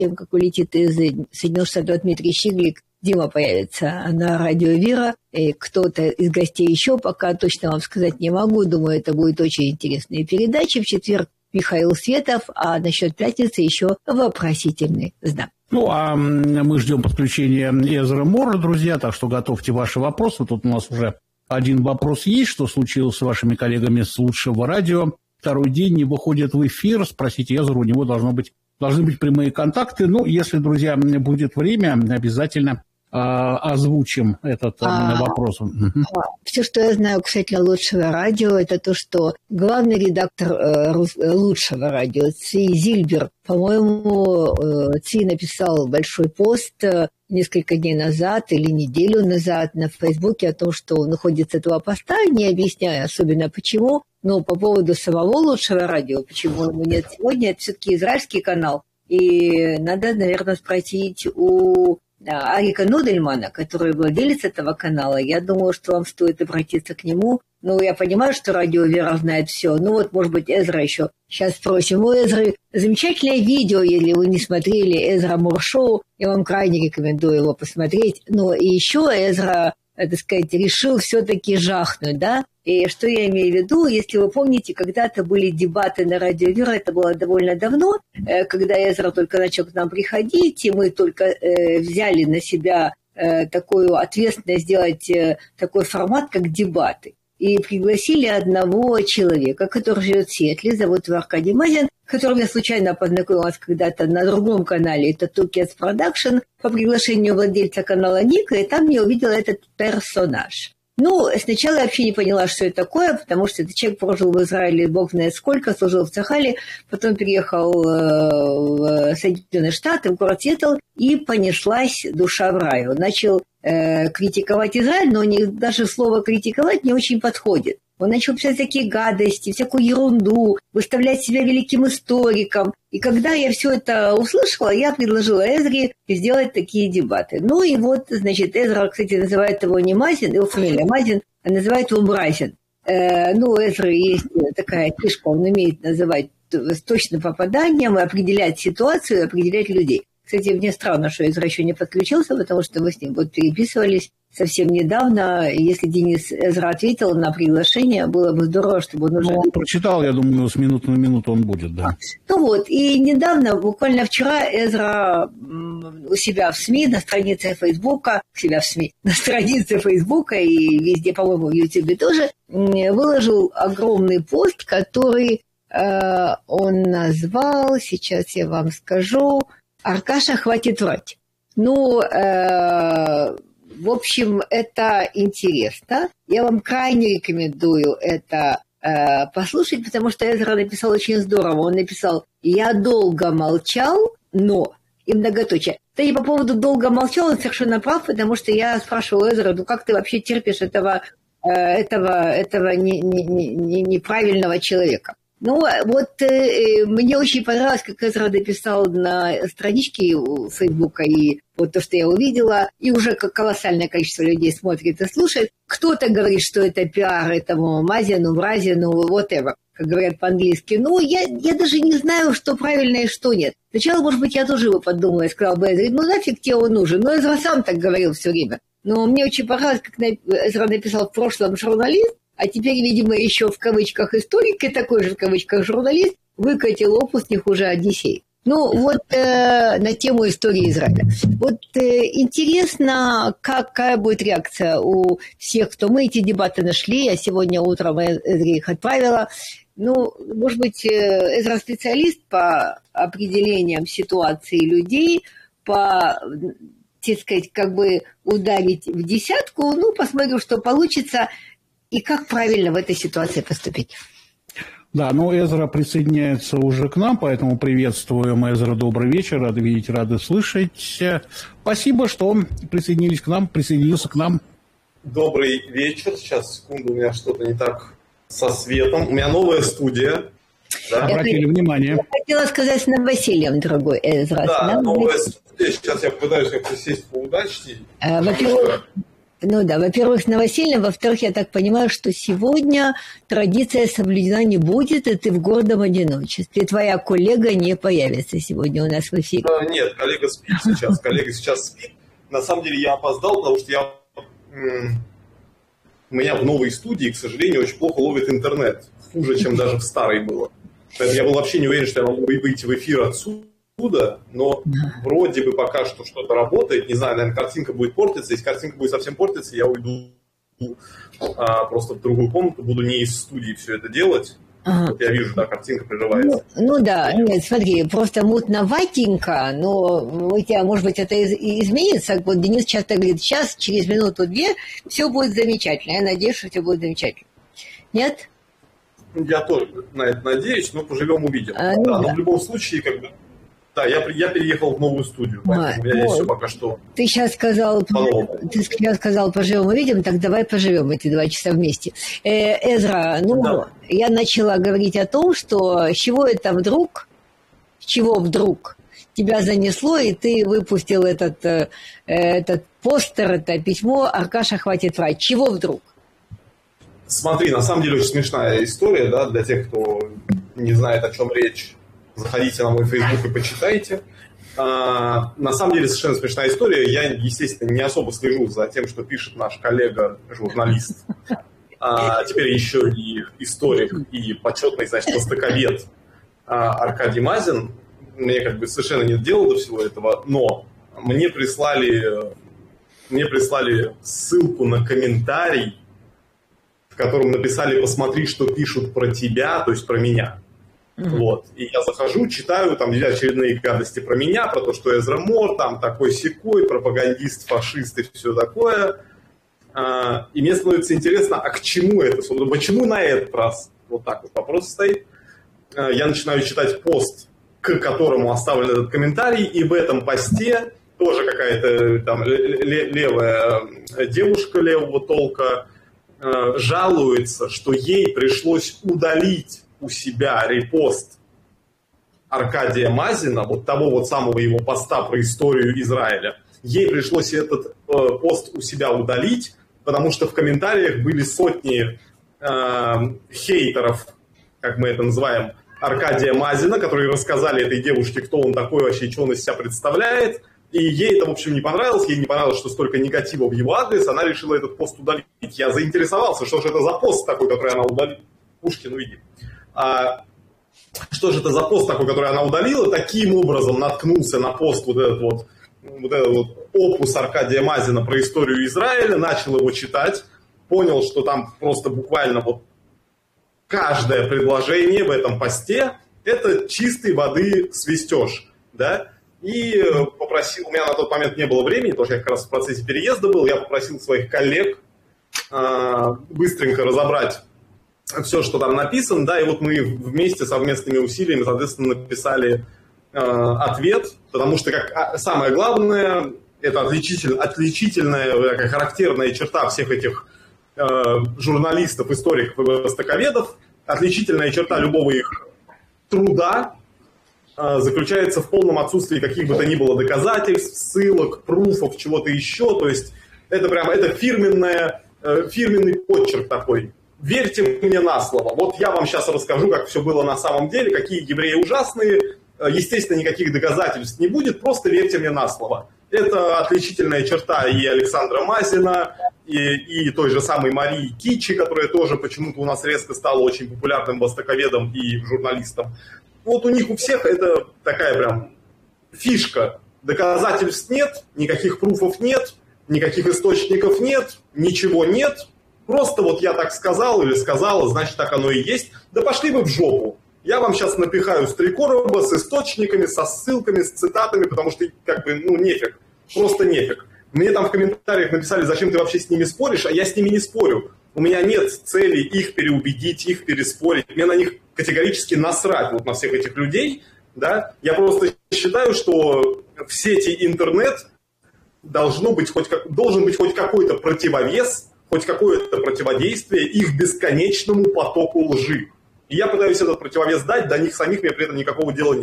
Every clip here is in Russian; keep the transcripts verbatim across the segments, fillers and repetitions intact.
тем, как улетит из Соединенных Штатов Дмитрий Щиглик, Дима появится на радио «Вера», и кто-то из гостей еще, пока точно вам сказать не могу. Думаю, это будет очень интересная передача. В четверг Михаил Светов, а насчет пятницы еще вопросительный знак. Ну, а мы ждем подключения Эзры Мора, друзья, так что готовьте ваши вопросы. Тут у нас уже один вопрос есть, что случилось с вашими коллегами с Лучшего радио. Второй день не выходит в эфир, спросите Эзру, у него должно быть, должны быть прямые контакты. Ну, если, друзья, будет время, обязательно озвучим этот а, вопрос. Все, что я знаю, кстати, Лучшего радио, это то, что главный редактор э, Лучшего радио Ци Зильбер, по-моему, э, Ци написал большой пост э, несколько дней назад или неделю назад на Фейсбуке о том, что он уходит с этого поста, не объясняя особенно почему, но по поводу самого Лучшего радио, почему его нет сегодня, это все-таки израильский канал, и надо, наверное, спросить у Арика Нудельмана, который владелец этого канала. Я думаю, что вам стоит обратиться к нему. Ну, я понимаю, что радио «Вера» знает все. Ну, вот, может быть, Эзра еще сейчас спросим. У Эзры замечательное видео, если вы не смотрели Эзра Мор Шоу. Я вам крайне рекомендую его посмотреть. Ну, и еще Эзра, так сказать, решил все-таки жахнуть, да? И что я имею в виду, если вы помните, когда-то были дебаты на радио «Вера», это было довольно давно, когда Эзра только начал к нам приходить, и мы только э, взяли на себя э, такую ответственность сделать э, такой формат, как дебаты. И пригласили одного человека, который живет в Сиэтле, зовут его Аркадий Мазин, с которым я случайно познакомилась когда-то на другом канале, это Two Cats Production, по приглашению владельца канала Ника, и там я увидела этот персонаж. Ну, сначала я вообще не поняла, что это такое, потому что этот человек прожил в Израиле бог знает сколько, служил в Цахале, потом переехал в Соединенные Штаты, в город Сиэтл, и понеслась душа в рай. Он начал э, критиковать Израиль, но не, даже слово «критиковать» не очень подходит. Он начал писать всякие гадости, всякую ерунду, выставлять себя великим историком. И когда я все это услышала, я предложила Эзре сделать такие дебаты. Ну и вот, значит, Эзра, кстати, называет его не Мазин, его фамилия Мазин, а называет его Мразин. Э, ну, у Эзры есть такая фишка, он умеет называть с точным попаданием, определять ситуацию, определять людей. Кстати, мне странно, что Эзра еще не подключился, потому что мы с ним вот переписывались совсем недавно. Если Денис Эзра ответил на приглашение, было бы здорово, чтобы он уже... Ну, он прочитал, я думаю, с минуты на минуту он будет, да. Ну вот, и недавно, буквально вчера, Эзра у себя в СМИ, на странице Фейсбука, у себя в СМИ, на странице Фейсбука и везде, по-моему, в Ютубе тоже, выложил огромный пост, который э, он назвал, сейчас я вам скажу, «Аркаша, хватит врать». Ну, э, в общем, это интересно. Я вам крайне рекомендую это э, послушать, потому что Эзра написал очень здорово. Он написал «Я долго молчал, но…» и многоточие. Кстати, по поводу «долго молчал» он совершенно прав, потому что я спрашивала Эзра, ну как ты вообще терпишь этого, э, этого, этого не, не, не, неправильного человека? Ну, вот э, мне очень понравилось, как Эзра написал на страничке Фейсбука, и вот то, что я увидела, и уже колоссальное количество людей смотрит и слушает. Кто-то говорит, что это пиар этому Мазину, Мразину, whatever, как говорят по-английски. Ну, я, я даже не знаю, что правильно и что нет. Сначала, может быть, я тоже бы подумала и сказала бы Эзре, ну, нафиг тебе он нужен. Но Эзра сам так говорил все время. Но мне очень понравилось, как Эзра написал в прошлом журналист, а теперь, видимо, еще в кавычках историк и такой же в кавычках журналист выкатил опус не хуже Одиссей. Ну, вот э, на тему истории Израиля. Вот э, интересно, какая будет реакция у всех, кто мы эти дебаты нашли. Я сегодня утром Эзре их отправила. Ну, может быть, Эзра специалист по определениям ситуации людей, по, так сказать, как бы ударить в десятку. Ну, посмотрим, что получится. И как правильно в этой ситуации поступить? Да, ну Эзра присоединяется уже к нам, поэтому приветствуем Эзра, добрый вечер, рады видеть, рады слышать. Спасибо, что присоединились к нам, присоединился к нам. Добрый вечер, сейчас, секунду, у меня что-то не так со светом. У меня новая студия. Да? Обратили я внимание. Я хотела сказать с новосельем, дорогой Эзра. Да, новая студия, сейчас я пытаюсь как-то сесть поудачнее. А, во-первых... Ну да, во-первых, с новосельем, во-вторых, я так понимаю, что сегодня традиция соблюдена не будет, и ты в гордом одиночестве. Твоя коллега не появится сегодня у нас в эфире. Нет, коллега спит сейчас, коллега сейчас спит. На самом деле я опоздал, потому что я... у меня в новой студии, к сожалению, очень плохо ловит интернет. Хуже, чем даже в старой было. Поэтому я был вообще не уверен, что я могу выйти в эфир отсюда, но вроде бы пока что что-то работает. Не знаю, наверное, картинка будет портиться. Если картинка будет совсем портиться, я уйду а, просто в другую комнату, буду не из студии все это делать. Ага. Вот я вижу, да, картинка прерывается. Ну, ну да, нет, смотри, просто мутноватенько, но у тебя, может быть, это изменится. Вот Денис часто говорит, сейчас, через минуту-две, все будет замечательно. Я надеюсь, что все будет замечательно. Нет? Я тоже на это надеюсь, но поживем, увидим. А, ну, да, да. Но в любом случае, как бы, да, я, я переехал в новую студию, поэтому а, у меня здесь все пока что. Ты сейчас сказал, ты сейчас сказал, поживем, увидим, так давай поживем эти два часа вместе. Э, Эзра, ну, да. Я начала говорить о том, что с чего это вдруг, с чего вдруг тебя занесло, и ты выпустил этот, э, этот постер, это письмо «Аркаша, хватит врать». Чего вдруг? Смотри, на самом деле очень смешная история, да, для тех, кто не знает, о чем речь. Заходите на мой Facebook и почитайте. А, на самом деле совершенно смешная история. Я, естественно, не особо слежу за тем, что пишет наш коллега-журналист. А теперь еще и историк, и почетный, значит, востоковед а, Аркадий Мазин. Мне как бы совершенно нет дела до всего этого, но мне прислали, мне прислали ссылку на комментарий, в котором написали «посмотри, что пишут про тебя», то есть про меня. Mm-hmm. Вот. И я захожу, читаю, там очередные гадости про меня, про то, что Эзра Мор, там такой-сякой, пропагандист, фашист и все такое. А, и мне становится интересно, а к чему это? Почему на этот раз? Вот так вот вопрос стоит. А, я начинаю читать пост, к которому оставлен этот комментарий, и в этом посте тоже какая-то там левая девушка левого толка жалуется, что ей пришлось удалить у себя репост Аркадия Мазина, вот того вот самого его поста про историю Израиля. Ей пришлось этот э, пост у себя удалить, потому что в комментариях были сотни э, хейтеров, как мы это называем, Аркадия Мазина, которые рассказали этой девушке, кто он такой вообще, что он из себя представляет. И ей это, в общем, не понравилось, ей не понравилось, что столько негатива в его адрес, она решила этот пост удалить. Я заинтересовался, что же это за пост такой, который она удалила. Пушкин, уйди. А, что же это за пост такой, который она удалила? Таким образом наткнулся на пост вот этот вот, вот этот вот опус Аркадия Мазина про историю Израиля, начал его читать, понял, что там просто буквально вот каждое предложение в этом посте – это чистой воды свистеж, да? И попросил, у меня на тот момент не было времени, потому что я как раз в процессе переезда был, я попросил своих коллег э, быстренько разобрать все, что там написано, да, и вот мы вместе совместными усилиями, соответственно, написали э, ответ, потому что как, самое главное, это отличитель, отличительная, такая характерная черта всех этих э, журналистов, историков и востоковедов, отличительная черта любого их труда, заключается в полном отсутствии каких бы то ни было доказательств, ссылок, пруфов, чего-то еще. То есть это прямо это фирменное, фирменный почерк такой. Верьте мне на слово. Вот я вам сейчас расскажу, как все было на самом деле, какие евреи ужасные. Естественно, никаких доказательств не будет, просто верьте мне на слово. Это отличительная черта и Александра Мазина, и, и той же самой Марии Кичи, которая тоже почему-то у нас резко стала очень популярным востоковедом и журналистом. Вот у них у всех это такая прям фишка. Доказательств нет, никаких пруфов нет, никаких источников нет, ничего нет. Просто вот я так сказал или сказала, значит так оно и есть. Да пошли вы в жопу. Я вам сейчас напихаю с три короба, с источниками, со ссылками, с цитатами, потому что как бы, ну, нефиг. Просто нефиг. Мне там в комментариях написали, зачем ты вообще с ними споришь, а я с ними не спорю. У меня нет цели их переубедить, их переспорить. Мне на них категорически насрать, вот на всех этих людей. Да? Я просто считаю, что в сети интернет должно быть хоть, должен быть хоть какой-то противовес, хоть какое-то противодействие их бесконечному потоку лжи. И я пытаюсь этот противовес дать, до них самих мне при этом никакого дела нет.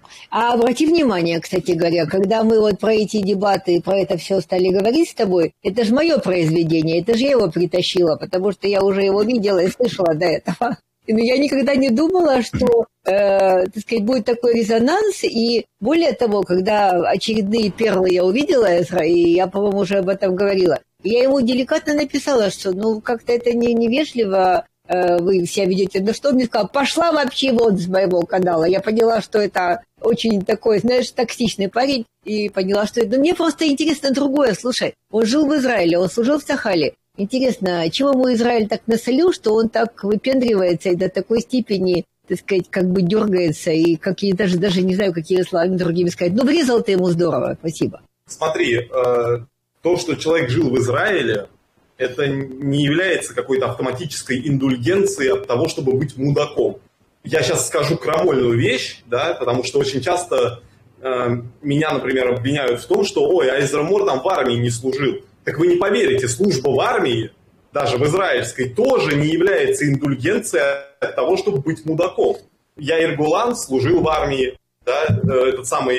А обрати внимание, кстати говоря, когда мы вот про эти дебаты и про это все стали говорить с тобой, это же мое произведение, это же я его притащила, потому что я уже его видела и слышала до этого. Но я никогда не думала, что, э, так сказать, будет такой резонанс. И более того, когда очередные перлы я увидела, Эзра, и я, по-моему, уже об этом говорила, я ему деликатно написала, что ну как-то это не, невежливо, э, вы себя ведете. Да что он мне сказал? Пошла вообще вон с моего канала. Я поняла, что это очень такой, знаешь, токсичный парень. И поняла, что это... Но мне просто интересно другое. Слушай, он жил в Израиле, он служил в Сахале. Интересно, чего ему Израиль так насолил, что он так выпендривается и до такой степени, так сказать, как бы дергается, и какие даже, даже не знаю, какие словами другими сказать. Ну, врезал ты ему здорово, спасибо. Смотри, э, то, что человек жил в Израиле, это не является какой-то автоматической индульгенцией от того, чтобы быть мудаком. Я сейчас скажу крамольную вещь, да, потому что очень часто э, меня, например, обвиняют в том, что, ой, а Эзра Мор там в армии не служил. Так вы не поверите, служба в армии, даже в израильской, тоже не является индульгенцией от того, чтобы быть мудаком. Яир Голан служил в армии, да, этот самый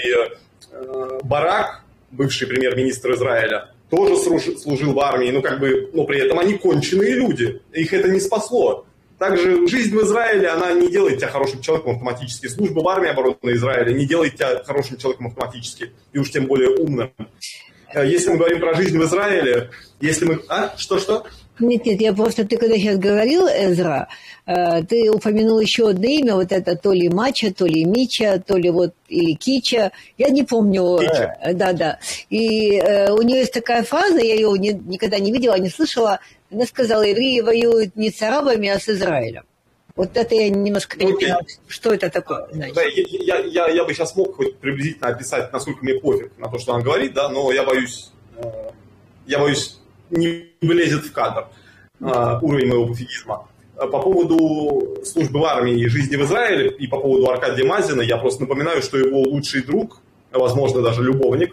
э, Барак, бывший премьер-министр Израиля, тоже служил в армии, но, как бы, но при этом они конченые люди, их это не спасло. Также жизнь в Израиле, она не делает тебя хорошим человеком автоматически. Служба в армии обороны Израиля не делает тебя хорошим человеком автоматически, и уж тем более умным. Если мы говорим про жизнь в Израиле, если мы... А? Что-что? Нет, нет, я просто... Ты когда сейчас говорил, Эзра, ты упомянул еще одно имя, вот это то ли Мача, то ли Мича, то ли вот... Или Кича. Я не помню. Кича. Да, да. И э, у нее есть такая фраза, я ее не, никогда не видела, не слышала. Она сказала, евреи воюют не с арабами, а с Израилем. Вот это я немножко не поняла, что это такое. Да, я, я, я бы сейчас мог хоть приблизительно описать, насколько мне пофиг на то, что она говорит, да, но я боюсь, я боюсь, не влезет в кадр уровень моего пофигизма. По поводу службы в армии и жизни в Израиле и по поводу Аркадия Мазина, я просто напоминаю, что его лучший друг, возможно, даже любовник,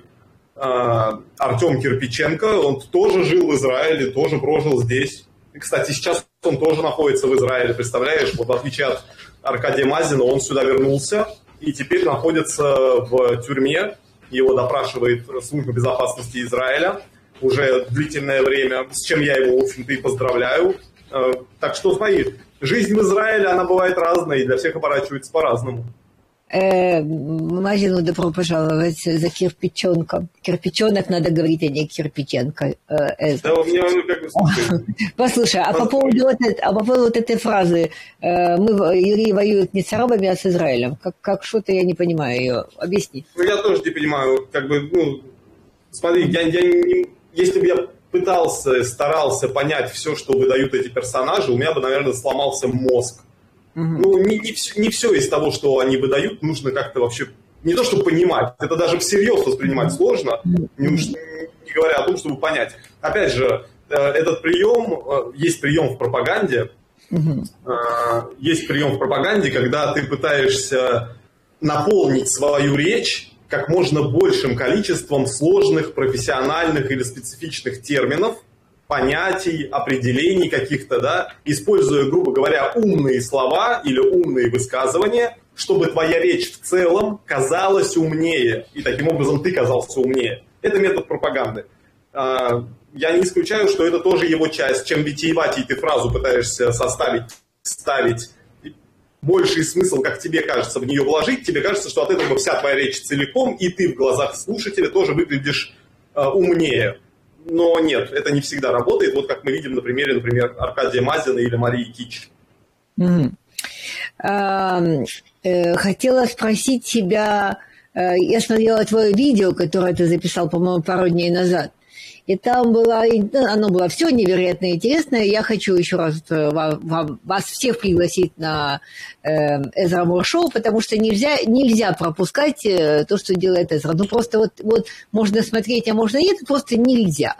Артем Кирпиченко, он тоже жил в Израиле, тоже прожил здесь. И, кстати, сейчас он тоже находится в Израиле, представляешь? Вот в отличие от Аркадия Мазина, он сюда вернулся и теперь находится в тюрьме. Его допрашивает служба безопасности Израиля уже длительное время, с чем я его, в общем-то, и поздравляю. Так что, смотри, жизнь в Израиле, она бывает разная, и для всех оборачивается по-разному. Мазину добро пожаловать за кирпичонком. Кирпичонок надо говорить, а не Кирпиченко. Да, у меня как бы... Послушай, а по поводу, вот, а по поводу вот этой фразы мы, евреи, воюют не с арабами, а с Израилем. Как, как что-то я не понимаю ее. Объясни. Ну, я тоже не понимаю. Как бы, ну, смотри, я, я не... если бы я пытался, старался понять все, что выдают эти персонажи, у меня бы, наверное, сломался мозг. Uh-huh. Ну, не, не, не все из того, что они выдают, нужно как-то вообще... Не то, чтобы понимать, это даже всерьез воспринимать uh-huh. сложно, не, уж, не говоря о том, чтобы понять. Опять же, этот прием, есть прием в пропаганде, uh-huh. есть прием в пропаганде, когда ты пытаешься наполнить свою речь как можно большим количеством сложных, профессиональных или специфичных терминов, понятий, определений каких-то, да, используя, грубо говоря, умные слова или умные высказывания, чтобы твоя речь в целом казалась умнее, и таким образом ты казался умнее. Это метод пропаганды. Я не исключаю, что это тоже его часть. Чем витиеватей ты фразу пытаешься составить, ставить, больший смысл, как тебе кажется, в нее вложить, тебе кажется, что от этого вся твоя речь целиком, и ты в глазах слушателя тоже выглядишь умнее. Но нет, это не всегда работает, вот как мы видим на примере, например, Аркадия Мазина или Марии Кич. Mm-hmm. А, э, хотела спросить тебя, э, я смотрела твое видео, которое ты записал, по-моему, пару дней назад, и там было, оно было все невероятно интересное. Я хочу еще раз вам, вас всех пригласить на Эзра Мор Шоу, потому что нельзя, нельзя пропускать то, что делает Эзра. Ну, просто вот, вот можно смотреть, а можно нет, просто нельзя.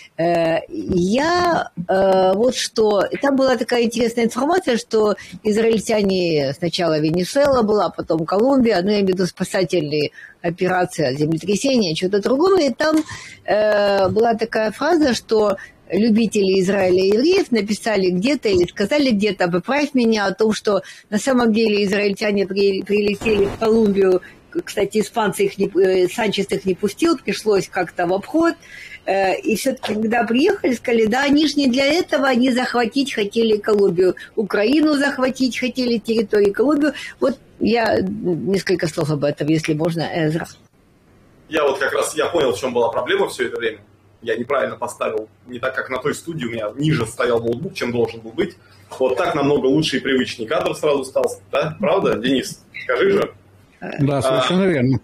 Я вот что... Там была такая интересная информация, что израильтяне, сначала Венесуэла была, потом Колумбия, ну, я имею в виду спасательные операции, землетрясения, что-то другое, и там э, была такая фраза, что любители Израиля и евреев написали где-то или сказали где-то, поправь меня, о том, что на самом деле израильтяне при, прилетели в Колумбию кстати, испанцы их не, Санчес их не пустил, пришлось как-то в обход. И все-таки, когда приехали, сказали, да, они же не для этого, они захватить хотели Колумбию, Украину захватить хотели, территорию Колумбию. Вот я несколько слов об этом, если можно, Эзра. Я вот как раз, я понял, в чем была проблема все это время. Я неправильно поставил, не так, как на той студии, у меня ниже стоял ноутбук, чем должен был быть. Вот так намного лучше и привычнее кадр сразу стал, да? Правда, Денис? Скажи же. Да, совершенно а... верно.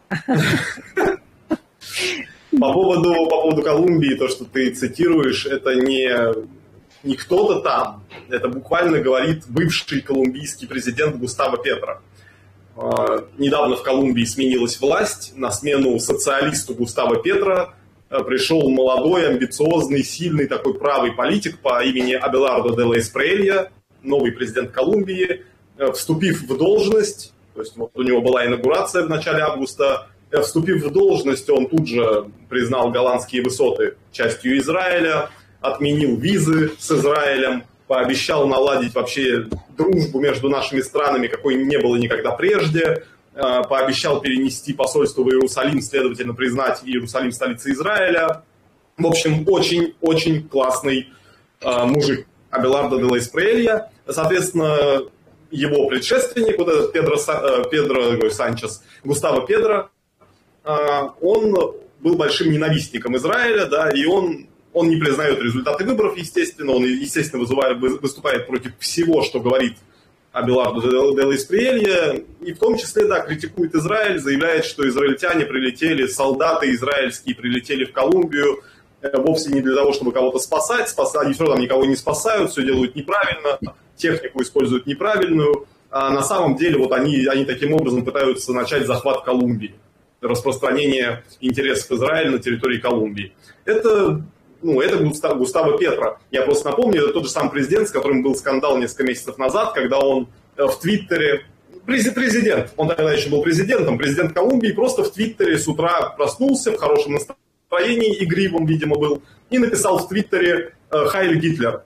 По поводу, по поводу Колумбии, то, что ты цитируешь, это не, не кто-то там, это буквально говорит бывший колумбийский президент Густаво Петро. Недавно в Колумбии сменилась власть, на смену социалисту Густаво Петро пришел молодой, амбициозный, сильный такой правый политик по имени Абелардо де ла Эспреэлья, новый президент Колумбии, вступив в должность, то есть вот у него была инаугурация в начале августа. Вступив в должность, он тут же признал голландские высоты частью Израиля, отменил визы с Израилем, пообещал наладить вообще дружбу между нашими странами, какой не было никогда прежде, пообещал перенести посольство в Иерусалим, следовательно, признать Иерусалим столицей Израиля. В общем, очень-очень классный мужик Абелардо де ла Эспреэлья. Соответственно, его предшественник, вот этот Педро, Педро Санчес, Густаво Педро, он был большим ненавистником Израиля, да, и он, он не признает результаты выборов, естественно, он, естественно, вызывает, выступает против всего, что говорит Абелардо де ла Эспреэлья, и в том числе, да, критикует Израиль, заявляет, что израильтяне прилетели, солдаты израильские прилетели в Колумбию вовсе не для того, чтобы кого-то спасать, спасать, они все равно никого не спасают, все делают неправильно, технику используют неправильную, а на самом деле вот они, они таким образом пытаются начать захват Колумбии, распространение интересов Израиля на территории Колумбии. Это, ну, это Густаво, Густаво Петро. Я просто напомню, это тот же самый президент, с которым был скандал несколько месяцев назад, когда он в Твиттере, президент, он тогда еще был президентом, президент Колумбии, просто в Твиттере с утра проснулся в хорошем настроении, игривом, видимо, был, и написал в Твиттере «Хайль Гитлер».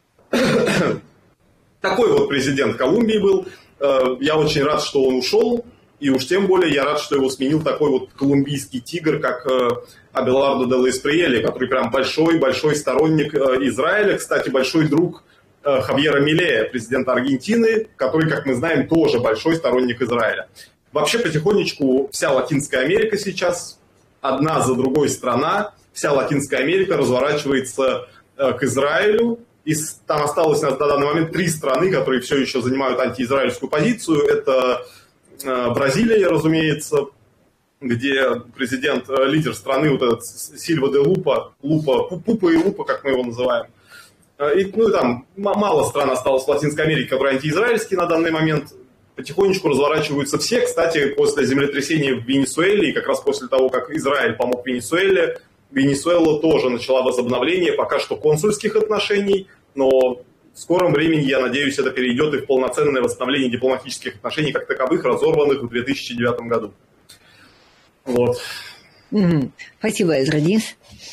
Такой вот президент Колумбии был. Я очень рад, что он ушел. И уж тем более я рад, что его сменил такой вот колумбийский тигр, как э, Абелардо де ла Эспреэлья, который прям большой-большой сторонник э, Израиля. Кстати, большой друг э, Хавьера Милея, президента Аргентины, который, как мы знаем, тоже большой сторонник Израиля. Вообще, потихонечку вся Латинская Америка сейчас, одна за другой страна, вся Латинская Америка разворачивается э, к Израилю. И там осталось на данный момент три страны, которые все еще занимают антиизраильскую позицию. Это Бразилия, разумеется, где президент, лидер страны, вот этот Сильва де Лупа, Лупа, Пупа и Лупа, как мы его называем. И, ну и там мало стран осталось в Латинской Америке, которые антиизраильские на данный момент. Потихонечку разворачиваются все. Кстати, после землетрясения в Венесуэле, и как раз после того, как Израиль помог Венесуэле, Венесуэла тоже начала возобновление пока что консульских отношений, но в скором времени, я надеюсь, это перейдет и в полноценное восстановление дипломатических отношений как таковых, разорванных в две тысячи девятом году. Вот. Mm-hmm. Спасибо, Эзра. Денис?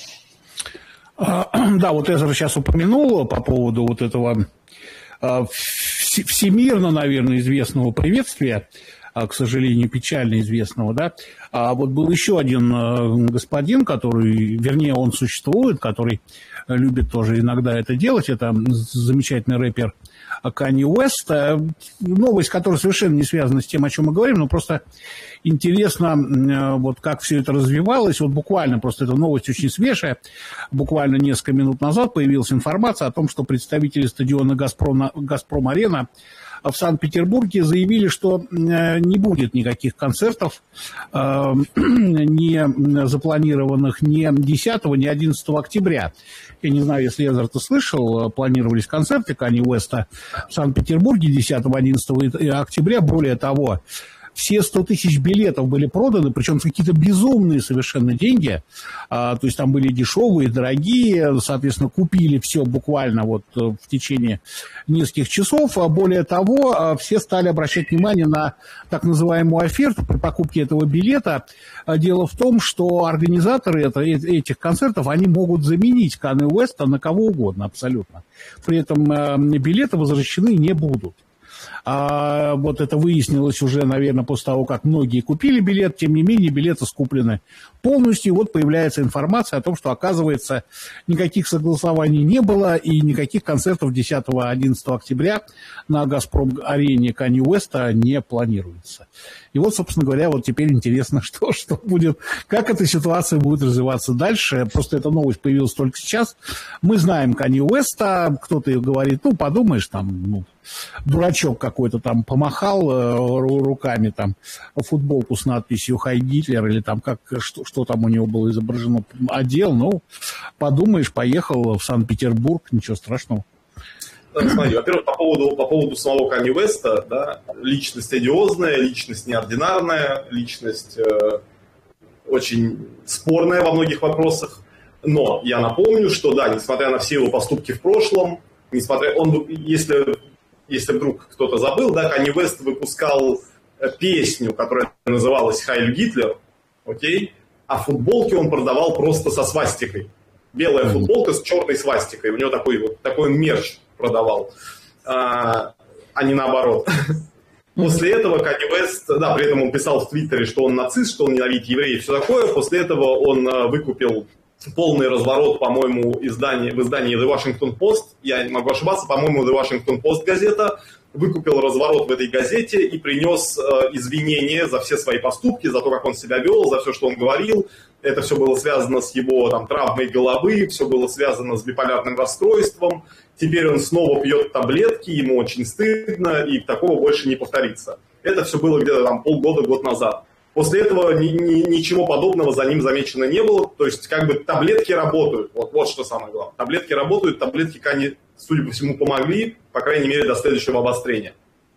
Да, вот Эзра сейчас упомянул по поводу вот этого всемирно, наверное, известного приветствия, к сожалению, печально известного, да. А вот был еще один господин, который, вернее, он существует, который любит тоже иногда это делать, это замечательный рэпер Канье Уэст. Новость, которая совершенно не связана с тем, о чем мы говорим, но просто интересно, вот как все это развивалось. Вот буквально, просто эта новость очень свежая, буквально несколько минут назад появилась информация о том, что представители стадиона «Газпром», «Газпром-Арена» в Санкт-Петербурге заявили, что не будет никаких концертов, не запланированных ни десятого, ни одиннадцатого октября. Я не знаю, если Эзра, ты слышал, планировались концерты Канье Уэста в Санкт-Петербурге десятого-одиннадцатого октября. Более того, все сто тысяч билетов были проданы, причем за какие-то безумные совершенно деньги. А, то есть там были дешевые, дорогие, соответственно, купили все буквально вот в течение нескольких часов. А более того, все стали обращать внимание на так называемую оферту при покупке этого билета. Дело в том, что организаторы это, этих концертов, они могут заменить Канье Уэста на кого угодно абсолютно. При этом билеты возвращены не будут. А вот это выяснилось уже, наверное, после того, как многие купили билет. Тем не менее, билеты скуплены полностью. И вот появляется информация о том, что, оказывается, никаких согласований не было и никаких концертов десятого-одиннадцатого октября на «Газпром-арене» Канье Уэста не планируется. И вот, собственно говоря, вот теперь интересно, что, что будет, как эта ситуация будет развиваться дальше. Просто эта новость появилась только сейчас. Мы знаем Канье Уэста, кто-то говорит, ну, подумаешь, там, ну, дурачок какой-то там помахал э, руками, там, футболку с надписью «Хай Гитлер», или там, как, что, что там у него было изображено, одел, ну, подумаешь, поехал в Санкт-Петербург, ничего страшного. Смотри, во-первых, по поводу, по поводу самого Канье Уэста, да, личность одиозная, личность неординарная, личность э, очень спорная во многих вопросах. Но я напомню, что да, несмотря на все его поступки в прошлом, несмотря он, если, если вдруг кто-то забыл, да, Канье Уэст выпускал песню, которая называлась «Хайль Гитлер», окей, а футболки он продавал просто со свастикой. Белая футболка с черной свастикой. У него такой вот такой мерч продавал, а, а не наоборот. После этого Канье Уэст, да, при этом он писал в Твиттере, что он нацист, что он ненавидит евреев и все такое. После этого он а, выкупил полный разворот, по-моему, издание, в издании The Washington Post. Я не могу ошибаться, по-моему, The Washington Post газета. Выкупил разворот в этой газете и принес э, извинения за все свои поступки, за то, как он себя вел, за все, что он говорил. Это все было связано с его там, травмой головы, все было связано с биполярным расстройством. Теперь он снова пьет таблетки, ему очень стыдно, и такого больше не повторится. Это все было где-то там полгода, год назад. После этого ни, ни, ничего подобного за ним замечено не было. То есть, как бы, таблетки работают. Вот, вот что самое главное. Таблетки работают, таблетки Канье, судя по всему, помогли, по крайней мере, до следующего обострения.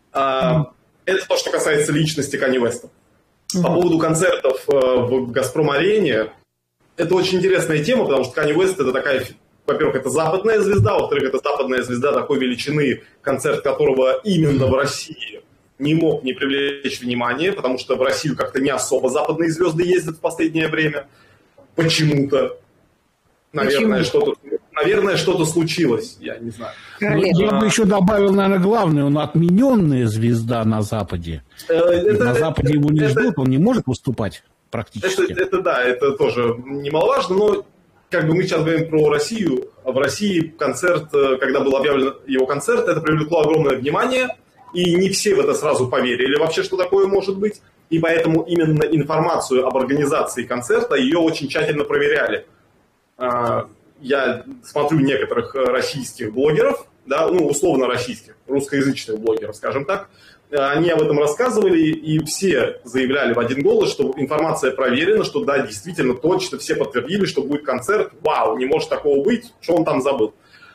А, это то, что касается личности Канье Уэста. По поводу концертов в «Газпром-арене», это очень интересная тема, потому что Канье Уэст — это такая, во-первых, это западная звезда, во-вторых, это западная звезда такой величины, концерт которого именно в России не мог не привлечь внимание, потому что в Россию как-то не особо западные звезды ездят в последнее время. Почему-то. Наверное, что-то, наверное, что-то случилось, я не знаю. Я бы еще добавил, наверное, главное, он отмененная звезда на Западе. Это, на Западе его не это, ждут, он не может выступать практически. Это, это да, это тоже немаловажно, но как бы мы сейчас говорим про Россию, а в России концерт, когда был объявлен его концерт, это привлекло огромное внимание, и не все в это сразу поверили вообще, что такое может быть, и поэтому именно информацию об организации концерта ее очень тщательно проверяли. Я смотрю некоторых российских блогеров, да, ну, условно российских, русскоязычных блогеров, скажем так, они об этом рассказывали, и все заявляли в один голос, что информация проверена, что да, действительно, точно, все подтвердили, что будет концерт, вау, не может такого быть, что он там забыл.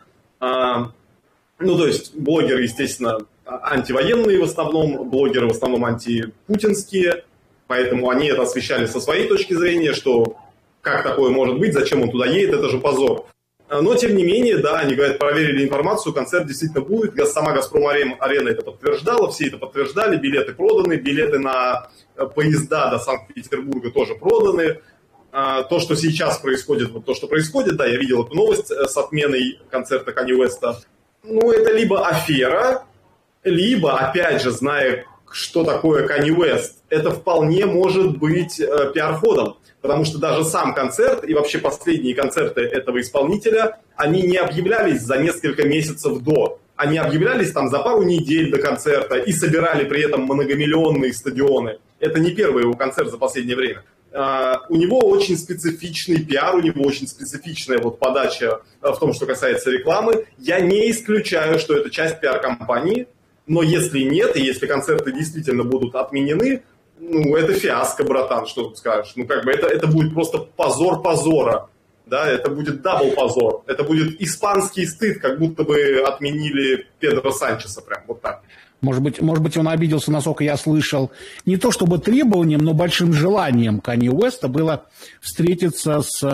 А, ну, то есть, блогеры, естественно, антивоенные в основном, блогеры в основном антипутинские, поэтому они это освещали со своей точки зрения, что как такое может быть, зачем он туда едет, это же позор. Но, тем не менее, да, они говорят, проверили информацию, концерт действительно будет. Сама «Газпром-арена» это подтверждала, все это подтверждали, билеты проданы, билеты на поезда до Санкт-Петербурга тоже проданы. То, что сейчас происходит, вот то, что происходит, да, я видел эту новость с отменой концерта Канье Уэста. Ну, это либо афера, либо, опять же, зная, что такое Канье Уэст, это вполне может быть пиар-ходом. Потому что даже сам концерт и вообще последние концерты этого исполнителя, они не объявлялись за несколько месяцев до. Они объявлялись там за пару недель до концерта и собирали при этом многомиллионные стадионы. Это не первый его концерт за последнее время. Uh, у него очень специфичный пиар, у него очень специфичная вот подача в том, что касается рекламы. Я не исключаю, что это часть пиар-компании, но если нет, и если концерты действительно будут отменены, ну, это фиаско, братан, что тут скажешь. Ну, как бы это, это будет просто позор позора, да, это будет дабл-позор. Это будет испанский стыд, как будто бы отменили Педро Санчеса, прям вот так. Может быть, может быть, он обиделся, насколько я слышал, не то чтобы требованием, но большим желанием Канье Уэста было встретиться с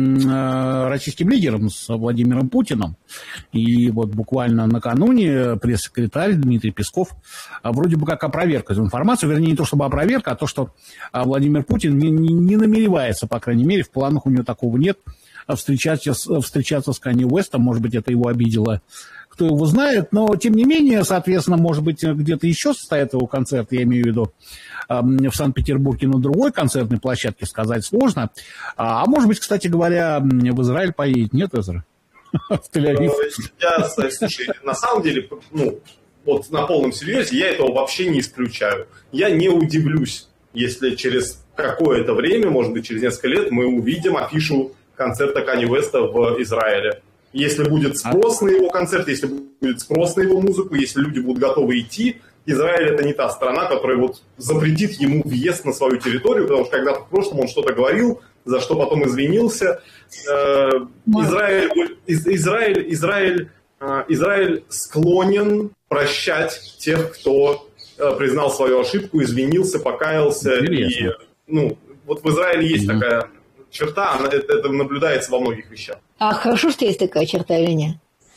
э, российским лидером, с Владимиром Путиным. И вот буквально накануне пресс-секретарь Дмитрий Песков вроде бы как опроверг эту информацию, вернее, не то чтобы опроверг, а то, что Владимир Путин не, не, не намеревается, по крайней мере, в планах у него такого нет, встречаться, встречаться с Канье Уэстом. Может быть, это его обидело кто его знает, но, тем не менее, соответственно, может быть, где-то еще состоит его концерт, я имею в виду, в Санкт-Петербурге на другой концертной площадке, сказать сложно. А может быть, кстати говоря, в Израиль поедет, нет, Эзра? В Тель-Авив? Я, слушай, на самом деле, ну, вот на полном серьезе я этого вообще не исключаю. Я не удивлюсь, если через какое-то время, может быть, через несколько лет, мы увидим афишу концерта Канье Уэста в Израиле. Если будет спрос на его концерт, если будет спрос на его музыку, если люди будут готовы идти, Израиль — это не та страна, которая вот запретит ему въезд на свою территорию, потому что когда-то в прошлом он что-то говорил, за что потом извинился. Израиль, Израиль, Израиль, Израиль склонен прощать тех, кто признал свою ошибку, извинился, покаялся. И, ну, вот в Израиле есть mm-hmm. такая черта, она, это, это наблюдается во многих вещах. А хорошо, что есть такая черта или нет?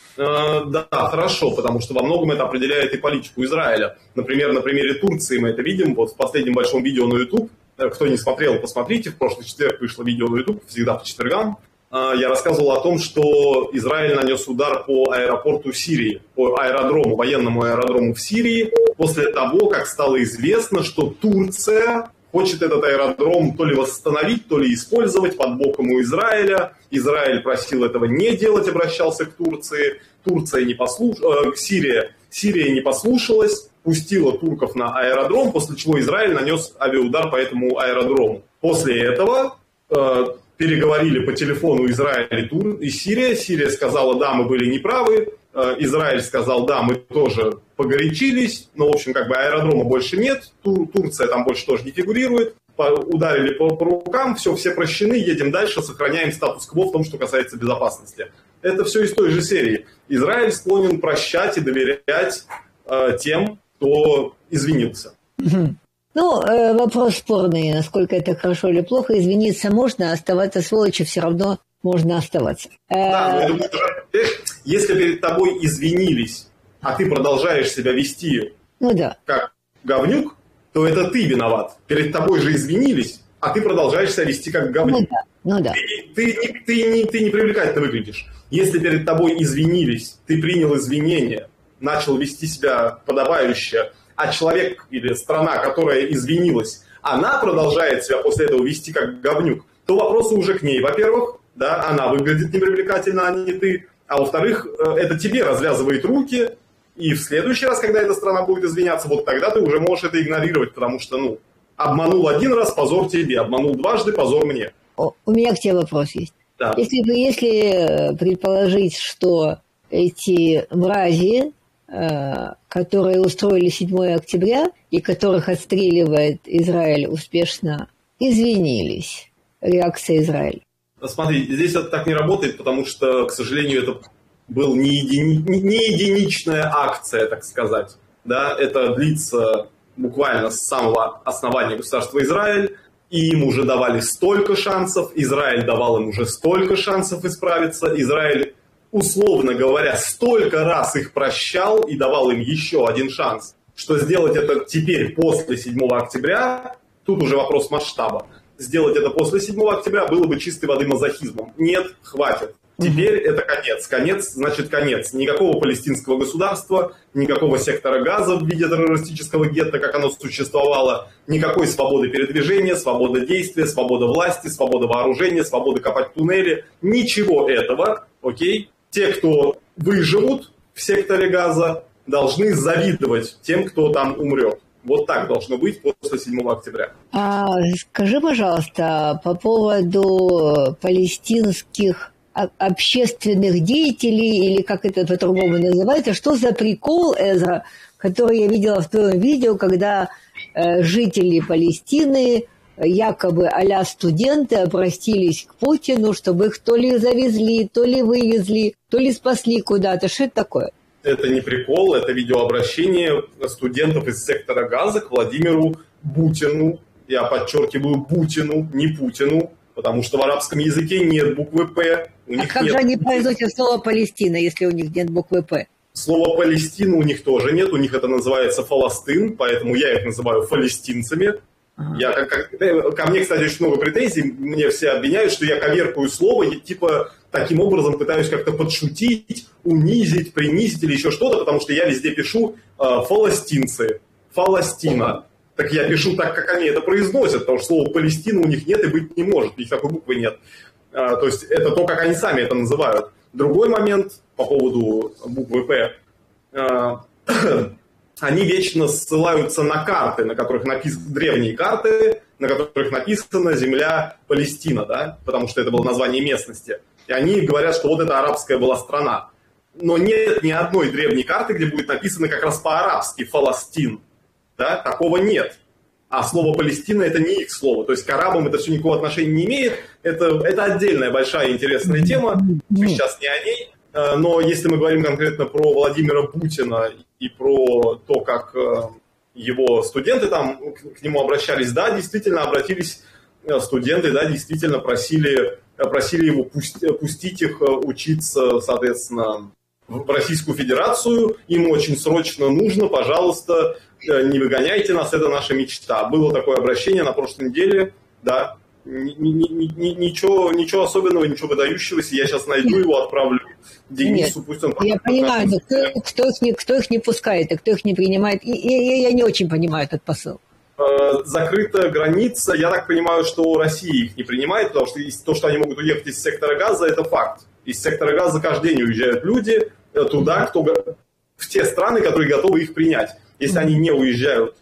Uh, да, хорошо, потому что во многом это определяет и политику Израиля. Например, на примере Турции мы это видим. Вот в последнем большом видео на YouTube, кто не смотрел, посмотрите, в прошлый четверг вышло видео на YouTube, всегда по четвергам. Uh, я рассказывал о том, что Израиль нанес удар по аэропорту Сирии, по аэродрому, военному аэродрому в Сирии, после того, как стало известно, что Турция хочет этот аэродром то ли восстановить, то ли использовать под боком у Израиля. Израиль просил этого не делать, обращался к Турции. Турция не послушалась, э, Сирия, Сирия не послушалась, пустила турков на аэродром, после чего Израиль нанес авиаудар по этому аэродрому. После этого э, переговорили по телефону Израиль и, Тур, и Сирия. Сирия сказала, да, мы были неправы. Э, Израиль сказал, да, мы тоже погорячились, но, в общем, как бы аэродрома больше нет, Тур, Турция там больше тоже не фигурирует, по, ударили по, по рукам, все, все прощены, едем дальше, сохраняем статус-кво в том, что касается безопасности. Это все из той же серии. Израиль склонен прощать и доверять э, тем, кто извинился. Ну, э, вопрос спорный, насколько это хорошо или плохо. Извиниться можно, а оставаться сволочью все равно можно оставаться. Да, но это, если перед тобой извинились, а ты продолжаешь себя вести ну, да. как говнюк, то это ты виноват. Перед тобой же извинились, а ты продолжаешь себя вести как говнюк. Ну да. Ну, да. Ты, ты, ты, ты, не, ты не привлекательно выглядишь. Если перед тобой извинились, ты принял извинения, начал вести себя подобающе, а человек или страна, которая извинилась, она продолжает себя после этого вести как говнюк, то вопросы уже к ней. Во-первых, да, она выглядит непривлекательно, а не ты. А во-вторых, это тебе развязывает руки. И в следующий раз, когда эта страна будет извиняться, вот тогда ты уже можешь это игнорировать, потому что, ну, обманул один раз, позор тебе, обманул дважды, позор мне. О, у меня к тебе вопрос есть. Да. Если, если предположить, что эти мрази, э, которые устроили седьмое октября и которых отстреливает Израиль успешно, извинились, реакция Израиля? Смотри, здесь это так не работает, потому что, к сожалению, это был не, едини... не единичная акция, так сказать. Да? Это длится буквально с самого основания государства Израиль, и им уже давали столько шансов, Израиль давал им уже столько шансов исправиться, Израиль, условно говоря, столько раз их прощал и давал им еще один шанс, что сделать это теперь после седьмого октября, тут уже вопрос масштаба. Сделать это после седьмого октября было бы чистой воды мазохизмом. Нет, хватит. Теперь это конец. Конец значит конец. Никакого палестинского государства, никакого сектора Газа в виде террористического гетто, как оно существовало, никакой свободы передвижения, свободы действия, свобода власти, свобода вооружения, свобода копать туннели. Ничего этого, окей? Те, кто выживут в секторе Газа, должны завидовать тем, кто там умрет. Вот так должно быть после седьмого октября. А скажи, пожалуйста, по поводу палестинских общественных деятелей, или как это по-другому называется, что за прикол, Эзра, который я видела в твоем видео, когда э, жители Палестины, якобы а-ля студенты, обратились к Путину, чтобы их то ли завезли, то ли вывезли, то ли спасли куда-то. Что это такое? Это не прикол, это видеообращение студентов из сектора Газа к Владимиру Путину. Я подчеркиваю Путину, не Путину, потому что в арабском языке нет буквы «П». У а них как нет... же они произносят слово «Палестина», если у них нет буквы «П»? Слова «Палестина» у них тоже нет, у них это называется «фаластын», поэтому я их называю «фалестинцами». Ага. Я, как, как, ко мне, кстати, очень много претензий, мне все обвиняют, что я коверкую слово, типа таким образом пытаюсь как-то подшутить, унизить, принизить или еще что-то, потому что я везде пишу э, «фаластинцы», «фаластина». Так я пишу так, как они это произносят, потому что слова «Палестина» у них нет и быть не может, у них такой буквы нет. Э, то есть это то, как они сами это называют. Другой момент по поводу буквы «П». Э, они вечно ссылаются на карты, на которых написаны древние карты, на которых написано «Земля Палестина», да? Потому что это было название местности. И они говорят, что вот это арабская была страна. Но нет ни одной древней карты, где будет написано как раз по-арабски «Фаластин». Да? Такого нет. А слово «Палестина» — это не их слово. То есть к арабам это все никакого отношения не имеет. Это, это отдельная большая интересная тема. Мы сейчас не о ней. Но если мы говорим конкретно про Владимира Путина и про то, как его студенты там к нему обращались, да, действительно обратились студенты, да, действительно просили, просили его пустить, пустить их учиться, соответственно, в Российскую Федерацию. Им очень срочно нужно, пожалуйста, не выгоняйте нас, это наша мечта. Было такое обращение на прошлой неделе, да. Ничего, ничего особенного, ничего выдающегося. Я сейчас найду его, отправлю Денису, Нет, пусть он... Я понимаю, но кто, кто, их не, кто их не пускает, и кто их не принимает. И, и, я не очень понимаю этот посыл. Закрыта граница. Я так понимаю, что Россия их не принимает, потому что то, что они могут уехать из сектора Газа, это факт. Из сектора Газа каждый день уезжают люди туда, кто, в те страны, которые готовы их принять. Если они не уезжают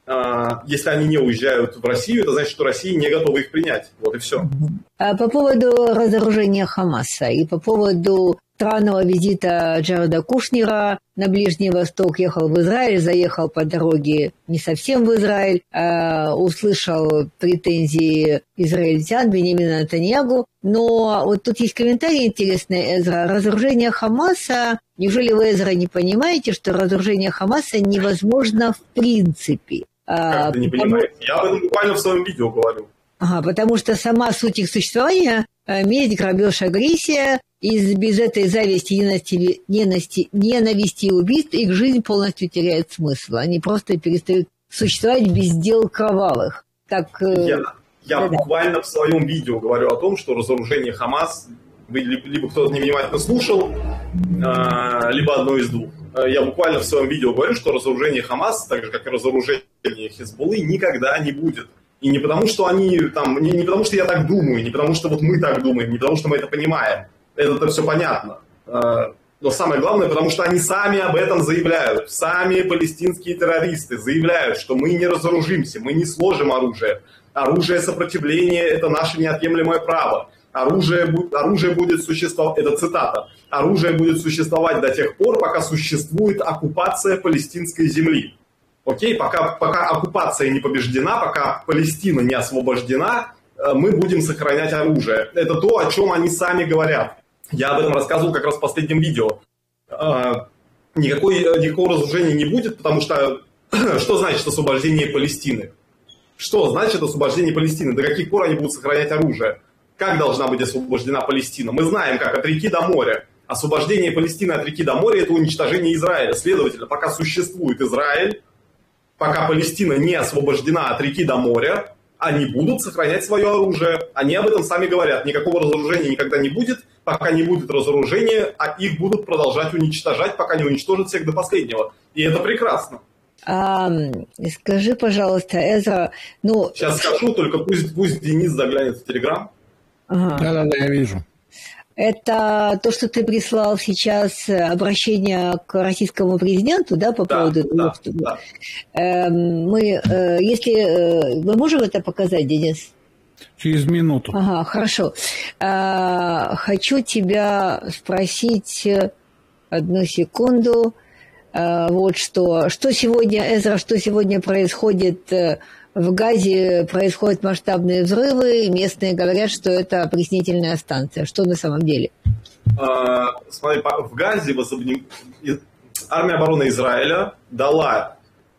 Если они не уезжают в Россию, это значит, что Россия не готова их принять. Вот и все. По поводу разоружения Хамаса и по поводу странного визита Джареда Кушнера на Ближний Восток, ехал в Израиль, заехал по дороге не совсем в Израиль, а услышал претензии израильтян Беньямина Нетаньяху. Но вот тут есть комментарий интересный, Эзра. Разоружение Хамаса, неужели вы, Эзра, не понимаете, что разоружение Хамаса невозможно в принципе? Как ты не понимаешь? Я об этом буквально в своем видео говорю. Ага, потому что сама суть их существования – месть, грабеж, агрессия. И без этой зависти, ненависти, ненависти, ненависти и убийств их жизнь полностью теряет смысл. Они просто перестают существовать без дел кровавых. Как, я я да, буквально в своем видео говорю о том, что разоружение Хамас, либо кто-то невнимательно слушал, либо одно из двух. Я буквально в своем видео говорю, что разоружение Хамас, так же как и разоружение Хизбуллы, никогда не будет. И не потому, что они там, не, не потому, что я так думаю, не потому, что вот мы так думаем, не потому, что мы это понимаем. Это-то все понятно. Но самое главное, потому что они сами об этом заявляют. Сами палестинские террористы заявляют, что мы не разоружимся, мы не сложим оружие. Оружие сопротивления – это наше неотъемлемое право. Оружие, оружие будет существовать, это цитата, оружие будет существовать до тех пор, пока существует оккупация палестинской земли. Окей, пока, пока оккупация не побеждена, пока Палестина не освобождена, мы будем сохранять оружие. Это то, о чем они сами говорят. Я об этом рассказывал как раз в последнем видео. Никакой, никакого разоружения не будет, потому что что значит освобождение Палестины? Что значит освобождение Палестины? До каких пор они будут сохранять оружие? Как должна быть освобождена Палестина? Мы знаем, как от реки до моря. Освобождение Палестины от реки до моря – это уничтожение Израиля. Следовательно, пока существует Израиль, пока Палестина не освобождена от реки до моря, они будут сохранять свое оружие. Они об этом сами говорят. Никакого разоружения никогда не будет. Пока не будет разоружения, а их будут продолжать уничтожать, пока не уничтожат всех до последнего. И это прекрасно. А, скажи, пожалуйста, Эзра, ну... Сейчас скажу, только пусть, пусть Денис заглянет в Телеграм. Ага. Да-да-да, я вижу. Это то, что ты прислал сейчас обращение к российскому президенту, да, по да, поводу... Да, да. Мы, если... Мы можем это показать, Денис? Через минуту. Ага, хорошо. А, хочу тебя спросить одну секунду. А, вот что. Что сегодня, Эзра, что сегодня происходит в Газе? Происходят масштабные взрывы. Местные говорят, что это опреснительная станция. Что на самом деле? А, смотри, в Газе армия обороны Израиля дала...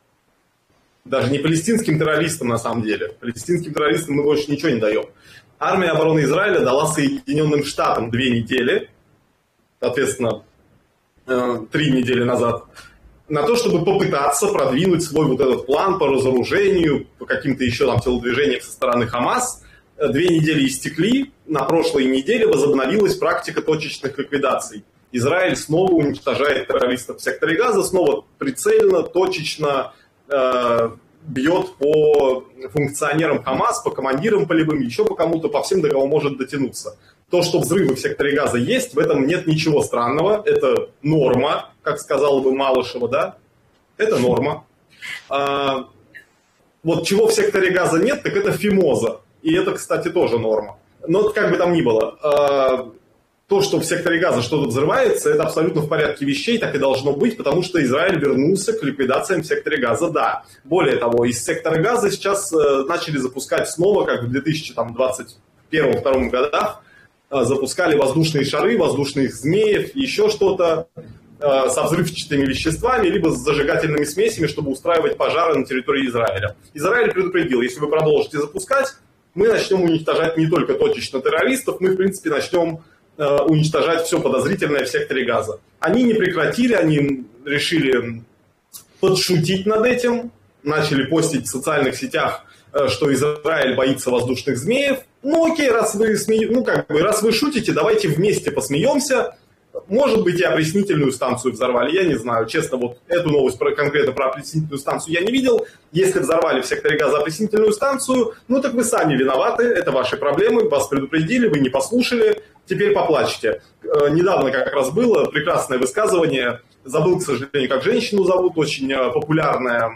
Даже не палестинским террористам, на самом деле. Палестинским террористам мы больше ничего не даем. Армия обороны Израиля дала Соединенным Штатам две недели, соответственно, три недели назад, на то, чтобы попытаться продвинуть свой вот этот план по разоружению, по каким-то еще там телодвижениям со стороны Хамас, две недели истекли, на прошлой неделе возобновилась практика точечных ликвидаций. Израиль снова уничтожает террористов в секторе Газа, снова прицельно, точечно э, бьет по функционерам Хамас, по командирам полевым, еще по кому-то, по всем, до кого может дотянуться. То, что взрывы в секторе Газа есть, в этом нет ничего странного. Это норма, как сказала бы Малышева, да? Это норма. А, вот чего в секторе Газа нет, так это фимоза. И это, кстати, тоже норма. Но как бы там ни было, а, то, что в секторе Газа что-то взрывается, это абсолютно в порядке вещей, так и должно быть, потому что Израиль вернулся к ликвидациям в секторе Газа, да. Более того, из сектора Газа сейчас э, начали запускать снова, как в две тысячи двадцать первом-две тысячи втором годах, э, запускали воздушные шары, воздушных змеев, еще что-то э, со взрывчатыми веществами, либо с зажигательными смесями, чтобы устраивать пожары на территории Израиля. Израиль предупредил, если вы продолжите запускать, мы начнем уничтожать не только точечно террористов, мы, в принципе, начнем уничтожать все подозрительное в секторе Газа. Они не прекратили, они решили подшутить над этим, начали постить в социальных сетях, что Израиль боится воздушных змеев. Ну окей, раз вы, сме... ну, как бы, раз вы шутите, давайте вместе посмеемся. Может быть, и опреснительную станцию взорвали, я не знаю. Честно, вот эту новость про, конкретно про опреснительную станцию я не видел. Если взорвали в секторе Газа опреснительную станцию, ну так вы сами виноваты, это ваши проблемы, вас предупредили, вы не послушали, теперь поплачьте. Недавно как раз было прекрасное высказывание, забыл, к сожалению, как женщину зовут, очень популярная,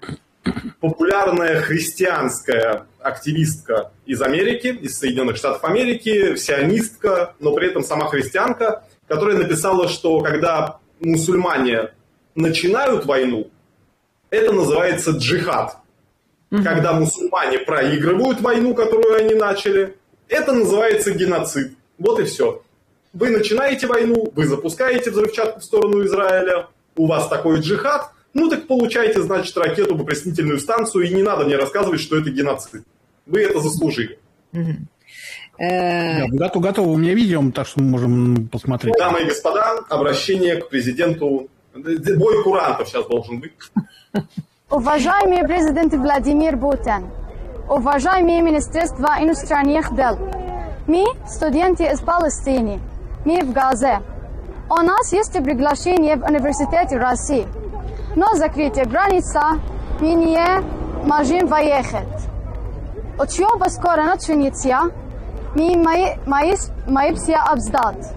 популярная христианская активистка из Америки, из Соединенных Штатов Америки, сионистка, но при этом сама христианка, которая написала, что когда мусульмане начинают войну, это называется джихад. Mm-hmm. Когда мусульмане проигрывают войну, которую они начали, это называется геноцид. Вот и все. Вы начинаете войну, вы запускаете взрывчатку в сторону Израиля, у вас такой джихад, ну так получайте, значит, ракету в опреснительную станцию, и не надо мне рассказывать, что это геноцид. Вы это заслужили. Mm-hmm. Да, готов, готово у меня видео, так что мы можем посмотреть. Дамы и господа, обращение к президенту. Бой курантов сейчас должен быть. Уважаемый президент Владимир Путин, уважаемые Министерства иностранных дел, мы студенты из Палестины, мы в Газе. У нас есть приглашение в университете России, но закрытие границы мы не можем выехать. Учеба скоро начнется. Мы мои, мои, мои все обсдат.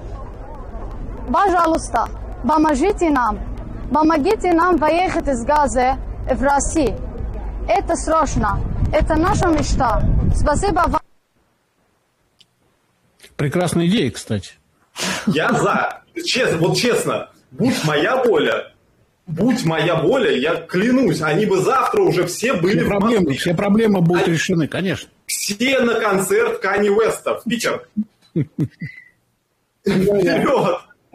Пожалуйста, помогите нам. Помогите нам поехать из Газы в Россию. Это срочно. Это наша мечта. Спасибо вам. Прекрасная идея, кстати. Я за. Честно, вот честно, будь моя воля, будь моя воля, я клянусь, они бы завтра уже все были все в проблемы, Москве. Все проблемы будут они... решены, конечно. Все на концерт Канье Уэста в Питер. Вперед!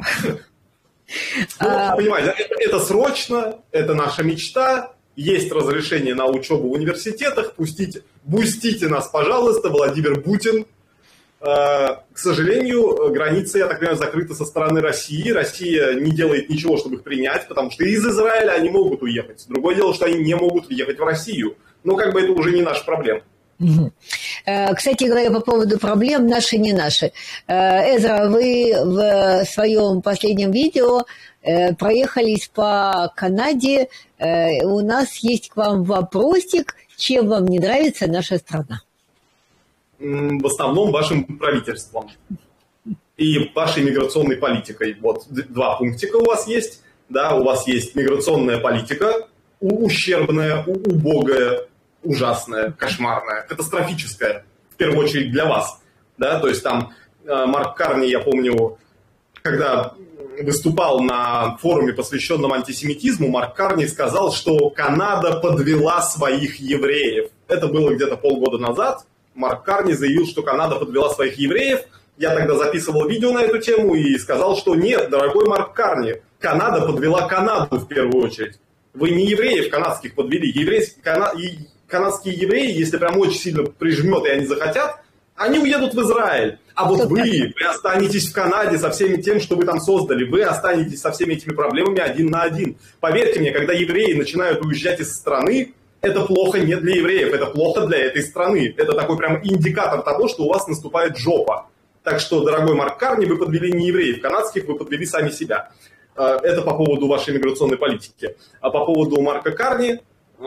Понимаете, это срочно, это наша мечта. Есть разрешение на учебу в университетах. Пустите, пустите нас, пожалуйста, Владимир Путин. К сожалению, границы, я так понимаю, закрыты со стороны России. Россия не делает ничего, чтобы их принять, потому что из Израиля они могут уехать. Другое дело, что они не могут въехать в Россию. Но как бы это уже не наша проблема. Кстати говоря, по поводу проблем наши, не наши. Эзра, вы в своем последнем видео проехались по Канаде. У нас есть к вам вопросик, чем вам не нравится наша страна? В основном вашим правительством и вашей миграционной политикой. Вот два пунктика у вас есть. Да, у вас есть миграционная политика, ущербная, убогая, ужасная, кошмарная, катастрофическая, в первую очередь для вас. Да? То есть там э, Марк Карни, я помню, когда выступал на форуме, посвященном антисемитизму, Марк Карни сказал, что Канада подвела своих евреев. Это было где-то полгода назад. Марк Карни заявил, что Канада подвела своих евреев. Я тогда записывал видео на эту тему и сказал, что нет, дорогой Марк Карни, Канада подвела Канаду в первую очередь. Вы не евреев канадских подвели. Еврейские, кана... Канадские евреи, если прям очень сильно прижмет и они захотят, они уедут в Израиль. А вот вы, вы останетесь в Канаде со всеми тем, что вы там создали. Вы останетесь со всеми этими проблемами один на один. Поверьте мне, когда евреи начинают уезжать из страны, это плохо не для евреев, это плохо для этой страны. Это такой прям индикатор того, что у вас наступает жопа. Так что, дорогой Марк Карни, вы подвели не евреев канадских, вы подвели сами себя. Это по поводу вашей иммиграционной политики. А по поводу Марка Карни,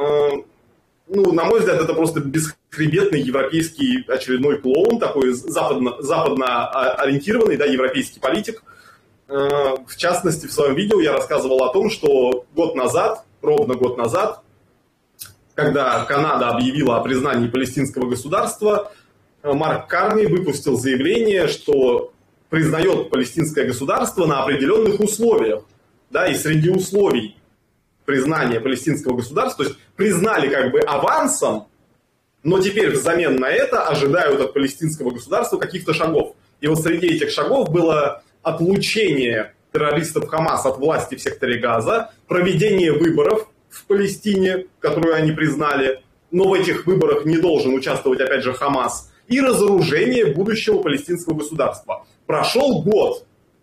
ну, на мой взгляд, это просто бесхребетный европейский очередной клоун, такой западно, западно ориентированный, да, европейский политик. В частности, в своем видео я рассказывал о том, что год назад, ровно год назад, когда Канада объявила о признании палестинского государства, Марк Карни выпустил заявление, что признает палестинское государство на определенных условиях. Да, и среди условий признания палестинского государства, то есть признали как бы авансом, но теперь взамен на это ожидают от палестинского государства каких-то шагов. И вот среди этих шагов было отлучение террористов Хамас от власти в секторе Газа, проведение выборов в Палестине, которую они признали, но в этих выборах не должен участвовать, опять же, Хамас, и разоружение будущего палестинского государства. Прошел год.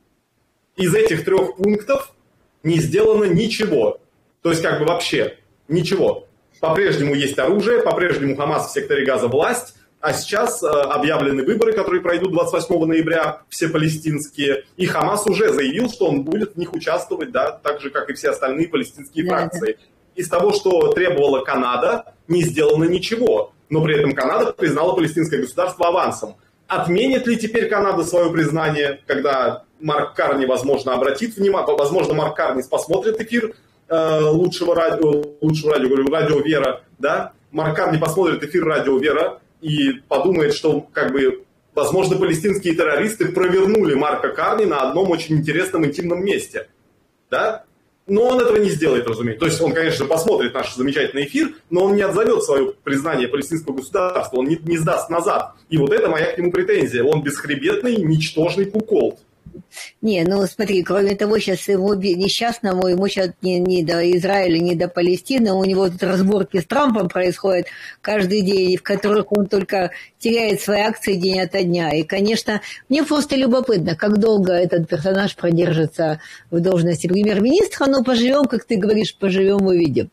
Из этих трех пунктов не сделано ничего. То есть как бы вообще ничего. По-прежнему есть оружие, по-прежнему Хамас в секторе Газа власть, а сейчас э, объявлены выборы, которые пройдут двадцать восьмого ноября, все палестинские, и Хамас уже заявил, что он будет в них участвовать, да, так же, как и все остальные палестинские фракции. Из того, что требовала Канада, не сделано ничего, но при этом Канада признала палестинское государство авансом. Отменит ли теперь Канада свое признание, когда Марк Карни, возможно, обратит внимание, возможно, Марк Карни посмотрит эфир э, лучшего радио, лучшего радио, говорю, радио Вера, да, Марк Карни посмотрит эфир радио Вера и подумает, что, как бы, возможно, палестинские террористы провернули Марка Карни на одном очень интересном интимном месте, да, но он этого не сделает, разумеется. То есть он, конечно, посмотрит наш замечательный эфир, но он не отзовет свое признание палестинского государства, он не, не сдаст назад. И вот это моя к нему претензия. Он бесхребетный, ничтожный куколд. Не, ну смотри, кроме того, сейчас ему несчастному, ему сейчас не, не до Израиля, не до Палестины, у него тут разборки с Трампом происходят каждый день, в которых он только теряет свои акции день ото дня. И, конечно, мне просто любопытно, как долго этот персонаж продержится в должности премьер-министра, но поживем, как ты говоришь, поживем, увидим.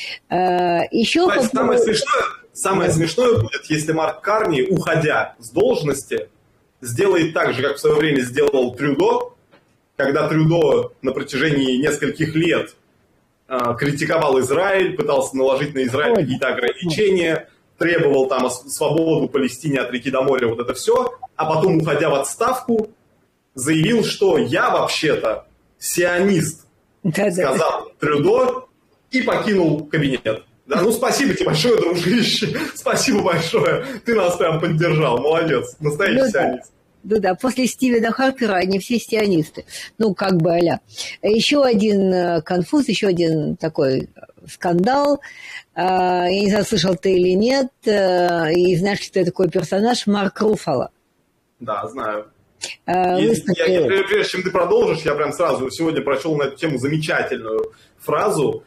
Еще Знаете, по... самое, смешное, самое смешное будет, если Марк Карни, уходя с должности, сделает так же, как в свое время сделал Трюдо, когда Трюдо на протяжении нескольких лет э, критиковал Израиль, пытался наложить на Израиль какие-то ограничения, требовал там свободу Палестине от реки до моря, вот это все, а потом, уходя в отставку, заявил, что я вообще-то сионист, сказал Трюдо, и покинул кабинет. Да, ну, спасибо тебе большое, дружище. Спасибо большое. Ты нас прям поддержал. Молодец. Настоящий ну, сионист. Да, да, после Стивена Харпера они все сионисты. Ну, как бы а-ля. Еще один конфуз, еще один такой скандал. Я не знаю, слышал ты или нет. И знаешь, что это такой персонаж? Марк Руффало. Да, знаю. Есть, я, я, прежде чем ты продолжишь, я прям сразу сегодня прочел на эту тему замечательную фразу.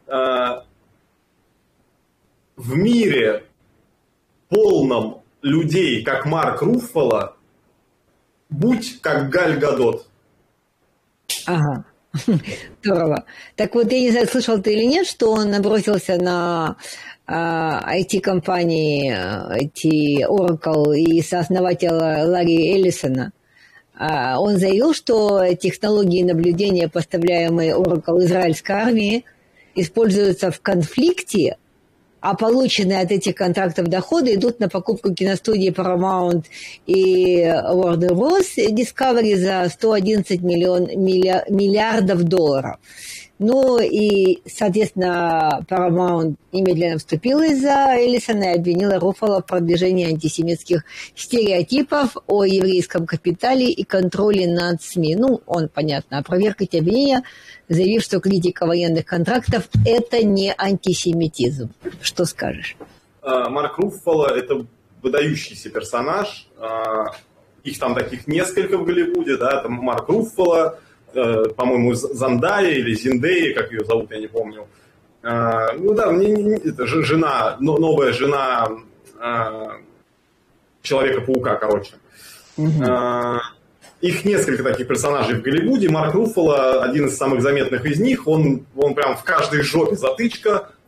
В мире, полном людей, как Марк Руффало, будь как Галь Гадот. Ага, здорово. Так вот, я не знаю, слышал ты или нет, что он набросился на ай ти-компании, ай ти Oracle и сооснователя Ларри Эллисона. Он заявил, что технологии наблюдения, поставляемые Oracle израильской армии, используются в конфликте, а полученные от этих контрактов доходы идут на покупку киностудии Paramount и Warner Bros. Discovery за сто одиннадцать миллион, миллиардов долларов. Ну и, соответственно, Paramount немедленно вступила за Эллисона и обвинила Руффало в продвижении антисемитских стереотипов о еврейском капитале и контроле над СМИ. Ну, он, понятно, опроверг эти обвинения, заявив, что критика военных контрактов – это не антисемитизм. Что скажешь? Марк Руффало – это выдающийся персонаж. Их там таких несколько в Голливуде. Да? Там Марк Руффало, по-моему, Зандая или Зиндея, как ее зовут, я не помню. Ну да, это жена, новая жена Человека-паука, короче. Угу. Их несколько таких персонажей в Голливуде. Марк Руффало, один из самых заметных из них, он, он прям в каждой жопе затычка,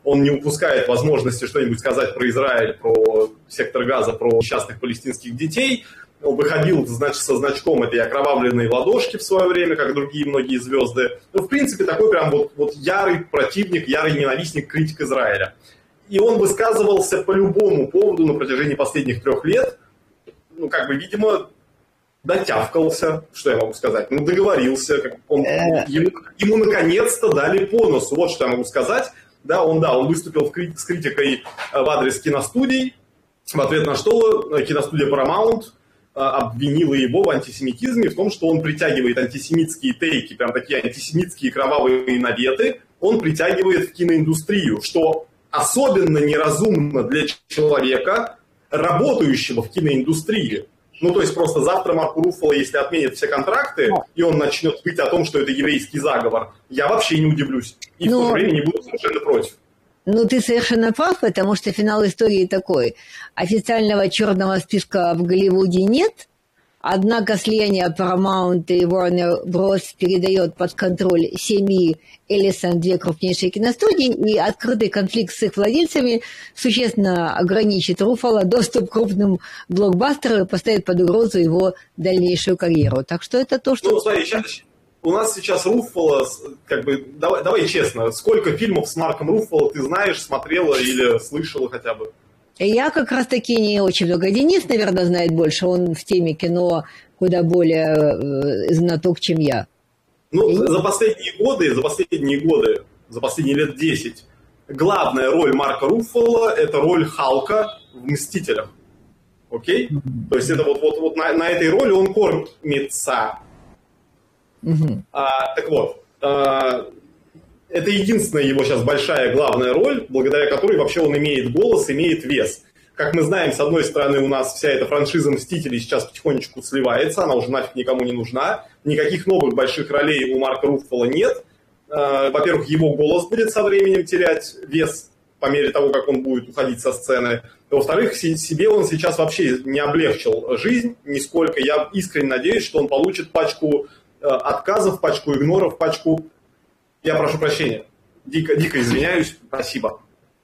он не упускает возможности что-нибудь сказать про Израиль, про сектор Газа, про несчастных палестинских детей. Он выходил, значит, со значком этой окровавленной ладошки в свое время, как другие многие звезды. Ну, в принципе, такой прям вот, вот ярый противник, ярый ненавистник, критик Израиля. И он высказывался по любому поводу на протяжении последних трех лет. Ну, как бы, видимо, дотявкался, что я могу сказать, ну, договорился. Как он, ему, ему наконец-то дали по носу, вот что я могу сказать. Да, он, да, он выступил в крит, с критикой в адрес киностудий, в ответ на что киностудия Paramount обвинила его в антисемитизме, в том, что он притягивает антисемитские тейки, прям такие антисемитские кровавые наветы, он притягивает в киноиндустрию, что особенно неразумно для человека, работающего в киноиндустрии. Ну, то есть просто завтра Марку Руффало, если отменят все контракты, и он начнет быть о том, что это еврейский заговор, я вообще не удивлюсь. И Но... в то же время не буду совершенно против. Ну, ты совершенно прав, потому что финал истории такой. Официального черного списка в Голливуде нет, однако слияние Paramount и Warner Bros. Передает под контроль семьи Эллисон две крупнейшие киностудии, и открытый конфликт с их владельцами существенно ограничит Руффало доступ к крупным блокбастерам и поставит под угрозу его дальнейшую карьеру. Так что это то, что... Ну, смотри, сейчас... У нас сейчас Руффало, как бы, давай, давай честно, сколько фильмов с Марком Руффало ты знаешь, смотрела или слышала хотя бы? Я как раз-таки не очень много. Денис, наверное, знает больше, он в теме кино куда более э, знаток, чем я. Ну, И... за последние годы, за последние годы, за последние лет десять, главная роль Марка Руффало – это роль Халка в «Мстителях». Окей? Mm-hmm. То есть это вот, вот, вот на, на этой роли он кормится. Uh-huh. А, так вот, а, это единственная его сейчас большая главная роль, благодаря которой вообще он имеет голос, имеет вес. Как мы знаем, с одной стороны, у нас вся эта франшиза «Мстителей» сейчас потихонечку сливается, она уже нафиг никому не нужна. Никаких новых больших ролей у Марка Руффало нет. А, во-первых, его голос будет со временем терять вес по мере того, как он будет уходить со сцены. Во-вторых, себе он сейчас вообще не облегчил жизнь нисколько. Я искренне надеюсь, что он получит пачку отказов, пачку игноров, пачку... Я прошу прощения. Дико, дико извиняюсь. Спасибо.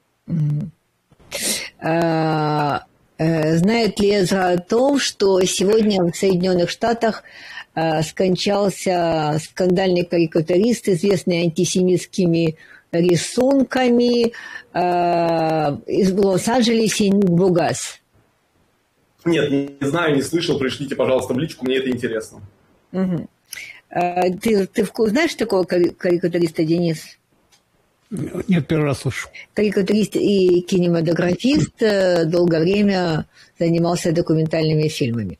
Знает ли Эзра о том, что сегодня в Соединенных Штатах скончался скандальный карикатурист, известный антисемитскими рисунками из Лос-Анджелеса Ник Бугас? Нет, не знаю, не слышал. Пришлите, пожалуйста, в личку, мне это интересно. Угу. Ты, ты знаешь такого карикатуриста, Денис? Нет, первый раз слышу. Карикатурист и кинематографист, долгое время занимался документальными фильмами.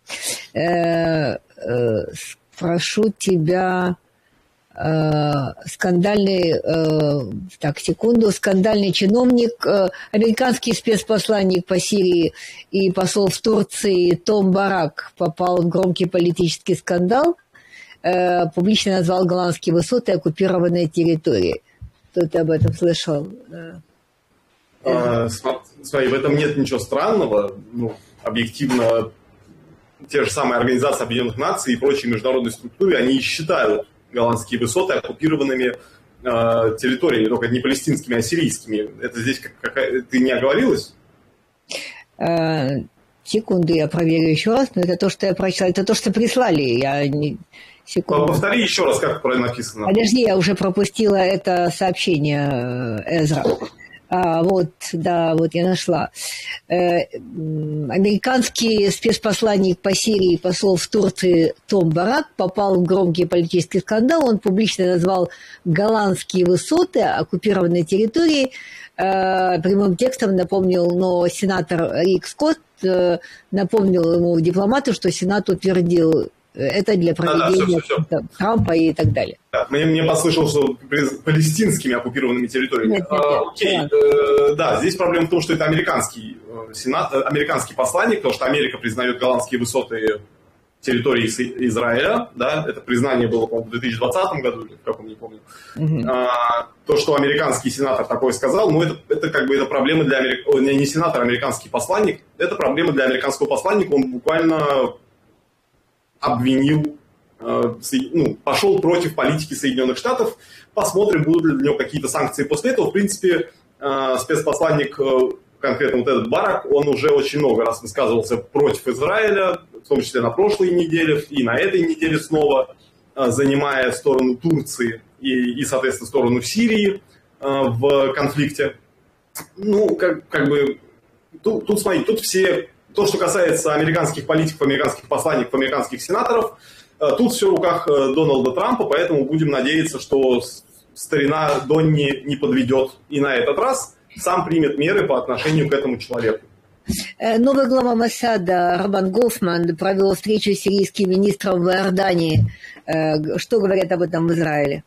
Прошу тебя, скандальный, так, секунду, скандальный чиновник, американский спецпосланник по Сирии и посол в Турции Том Барак попал в громкий политический скандал, публично назвал голландские высоты оккупированной территории. Кто-то об этом слышал? А, смотри, в этом нет ничего странного. Ну, объективно, те же самые Организации Объединенных Наций и прочие международные структуры, они считают голландские высоты оккупированными э, территориями, только не палестинскими, а сирийскими. Это здесь как, как, ты не оговорилась? Секунду, я проверю еще раз, но это то, что я прочла, это то, что прислали. Я не... Секунду. Повтори еще раз, как правильно написано. Подожди, я уже пропустила это сообщение, Эзра. А, вот, да, вот я нашла. Э, американский спецпосланник по Сирии, посол в Турции Том Барак попал в громкий политический скандал. Он публично назвал голландские высоты оккупированной территории. Э, прямым текстом напомнил, но сенатор Рик Скотт э, напомнил ему, дипломату, что Сенат утвердил это для проведения да, да, все, все. Трампа и так далее. Да, мне, мне послышалось, что палестинскими оккупированными территориями. Нет, нет, нет. А, окей, да. Э, да, здесь проблема в том, что это американский сенат, американский посланник, потому что Америка признает голландские высоты территории Израиля. Да, это признание было, по-моему, в две тысячи двадцатом году, или в каком, не помню. Угу. А, то, что американский сенатор такое сказал, ну, это, это как бы это проблема для американского... Не сенатор, а американский посланник. Это проблема для американского посланника. Он буквально... обвинил, э, ну, пошел против политики Соединенных Штатов. Посмотрим, будут ли для него какие-то санкции после этого. В принципе, спецпосланник, конкретно вот этот Барак, он уже очень много раз высказывался против Израиля, в том числе на прошлой неделе и на этой неделе снова, занимая сторону Турции и, и соответственно, сторону Сирии в конфликте. Ну, как, как бы, тут, тут, смотри, тут все, то, что касается американских политиков, американских посланников, американских сенаторов, тут все в руках Дональда Трампа, поэтому будем надеяться, что старина Донни не подведет и на этот раз сам примет меры по отношению к этому человеку. Новый глава Моссада Роман Гофман провел встречу с сирийским министром в Иордании. Что говорят об этом в Израиле?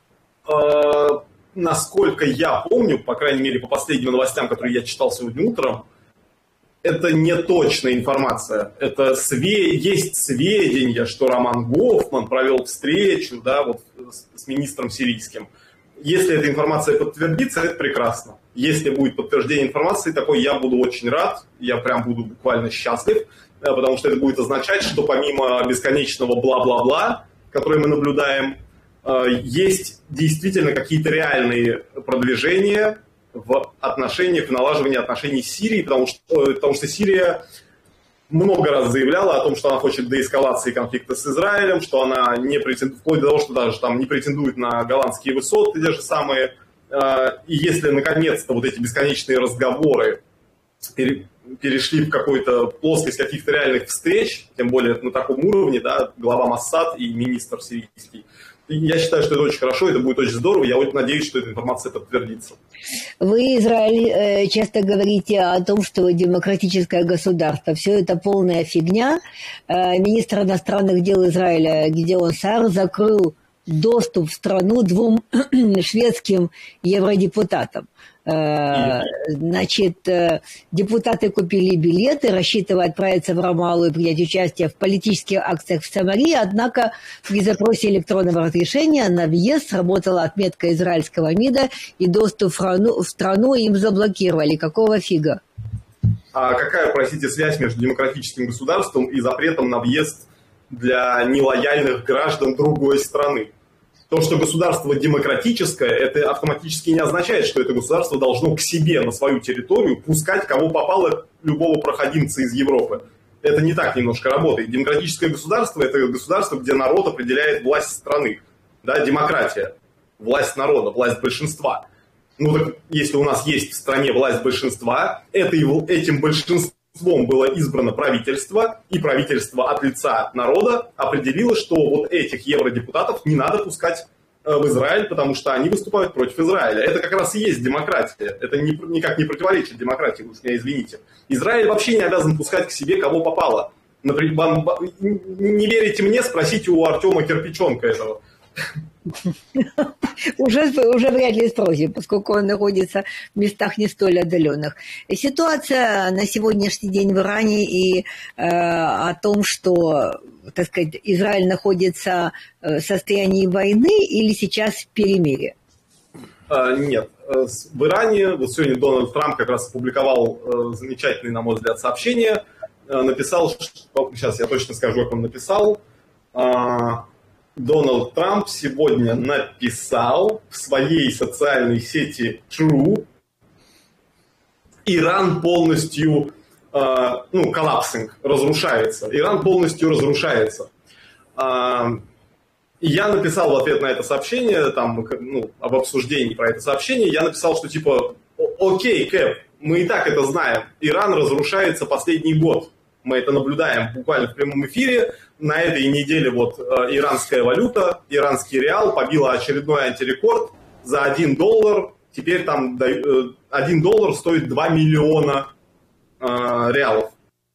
Насколько я помню, по крайней мере, по последним новостям, которые я читал сегодня утром, это не точная информация. Это све... есть сведения, что Роман Гофман провел встречу, да, вот, с, с министром сирийским. Если эта информация подтвердится, это прекрасно. Если будет подтверждение информации такой, я буду очень рад, я прям буду буквально счастлив, потому что это будет означать, что помимо бесконечного бла-бла-бла, которое мы наблюдаем, есть действительно какие-то реальные продвижения в отношениях, в налаживании отношений с Сирией, потому что, потому что Сирия много раз заявляла о том, что она хочет деэскалации конфликта с Израилем, что она не претендует, вплоть до того, что даже там не претендует на голландские высоты, те же самые. И если наконец-то вот эти бесконечные разговоры перешли в какую-то плоскость каких-то реальных встреч, тем более на таком уровне, да, глава Моссад и министр сирийский, я считаю, что это очень хорошо, это будет очень здорово. Я очень надеюсь, что эта информация подтвердится. Вы, Израиль, часто говорите о том, что демократическое государство, все это полная фигня. Министр иностранных дел Израиля Гидеон Саар закрыл доступ в страну двум шведским евродепутатам. Значит, депутаты купили билеты, рассчитывая отправиться в Рамаллу и принять участие в политических акциях в Самарии, однако при запросе электронного разрешения на въезд сработала отметка израильского МИДа, и доступ в страну, в страну им заблокировали. Какого фига? А какая, простите, связь между демократическим государством и запретом на въезд для нелояльных граждан другой страны? То, что государство демократическое, это автоматически не означает, что это государство должно к себе, на свою территорию, пускать кого попало, любого проходимца из Европы. Это не так немножко работает. Демократическое государство – это государство, где народ определяет власть страны. Да, демократия, власть народа, власть большинства. Ну, так если у нас есть в стране власть большинства, это, этим большинством было избрано правительство, и правительство от лица народа определило, что вот этих евродепутатов не надо пускать в Израиль, потому что они выступают против Израиля. Это как раз и есть демократия. Это не, никак не противоречит демократии, уж меня извините. Израиль вообще не обязан пускать к себе кого попало. Например, вам, не верите мне, спросите у Артема Кирпиченко этого. Уже, уже вряд ли спросим, поскольку он находится в местах не столь отдаленных. Ситуация на сегодняшний день в Иране и э, о том, что, так сказать, Израиль находится в состоянии войны или сейчас в перемирии? Нет. В Иране, вот сегодня Дональд Трамп как раз опубликовал замечательное, на мой взгляд, сообщение. Написал, что, сейчас я точно скажу, как он написал. Дональд Трамп сегодня написал в своей социальной сети True: Иран полностью, э, ну, коллапсинг, разрушается. Иран полностью разрушается. Э, и я написал в ответ на это сообщение, там, ну, об обсуждении про это сообщение, я написал, что типа, окей, Кэп, мы и так это знаем, Иран разрушается последний год. Мы это наблюдаем буквально в прямом эфире. На этой неделе вот э, иранская валюта, иранский реал побила очередной антирекорд за один доллар. Теперь там э, один доллар стоит два миллиона э, реалов.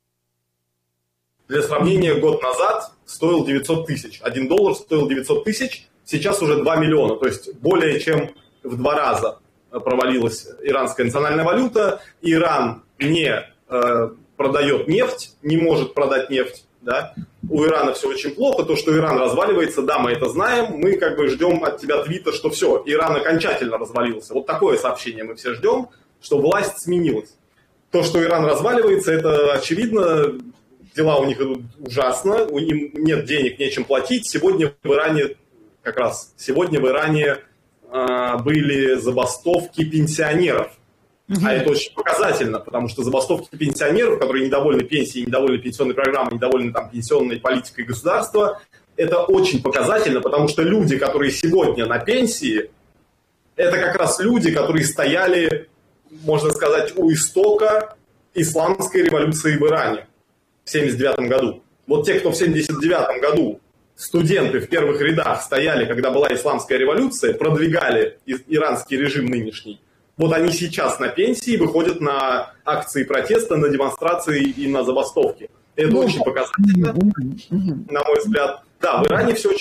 Для сравнения, год назад стоил девятьсот тысяч. один доллар стоил девятьсот тысяч, сейчас уже два миллиона. То есть более чем в два раза провалилась иранская национальная валюта. Иран не э, продает нефть, не может продать нефть. Да? У Ирана все очень плохо, то, что Иран разваливается, да, мы это знаем, мы как бы ждем от тебя твита, что все, Иран окончательно развалился. Вот такое сообщение мы все ждем, что власть сменилась. То, что Иран разваливается, это очевидно, дела у них идут ужасно, у них нет денег, нечем платить. Сегодня в Иране, как раз, сегодня в Иране э, были забастовки пенсионеров. Uh-huh. А это очень показательно, потому что забастовки пенсионеров, которые недовольны пенсией, недовольны пенсионной программой, недовольны там, пенсионной политикой государства, это очень показательно, потому что люди, которые сегодня на пенсии, это как раз люди, которые стояли, можно сказать, у истока исламской революции в Иране в семьдесят девятом году. Вот те, кто в семьдесят девятом году, студенты в первых рядах стояли, когда была исламская революция, продвигали иранский режим нынешний, вот они сейчас на пенсии выходят на акции протеста, на демонстрации и на забастовки. Это очень показательно, на мой взгляд. Да, в Иране все очень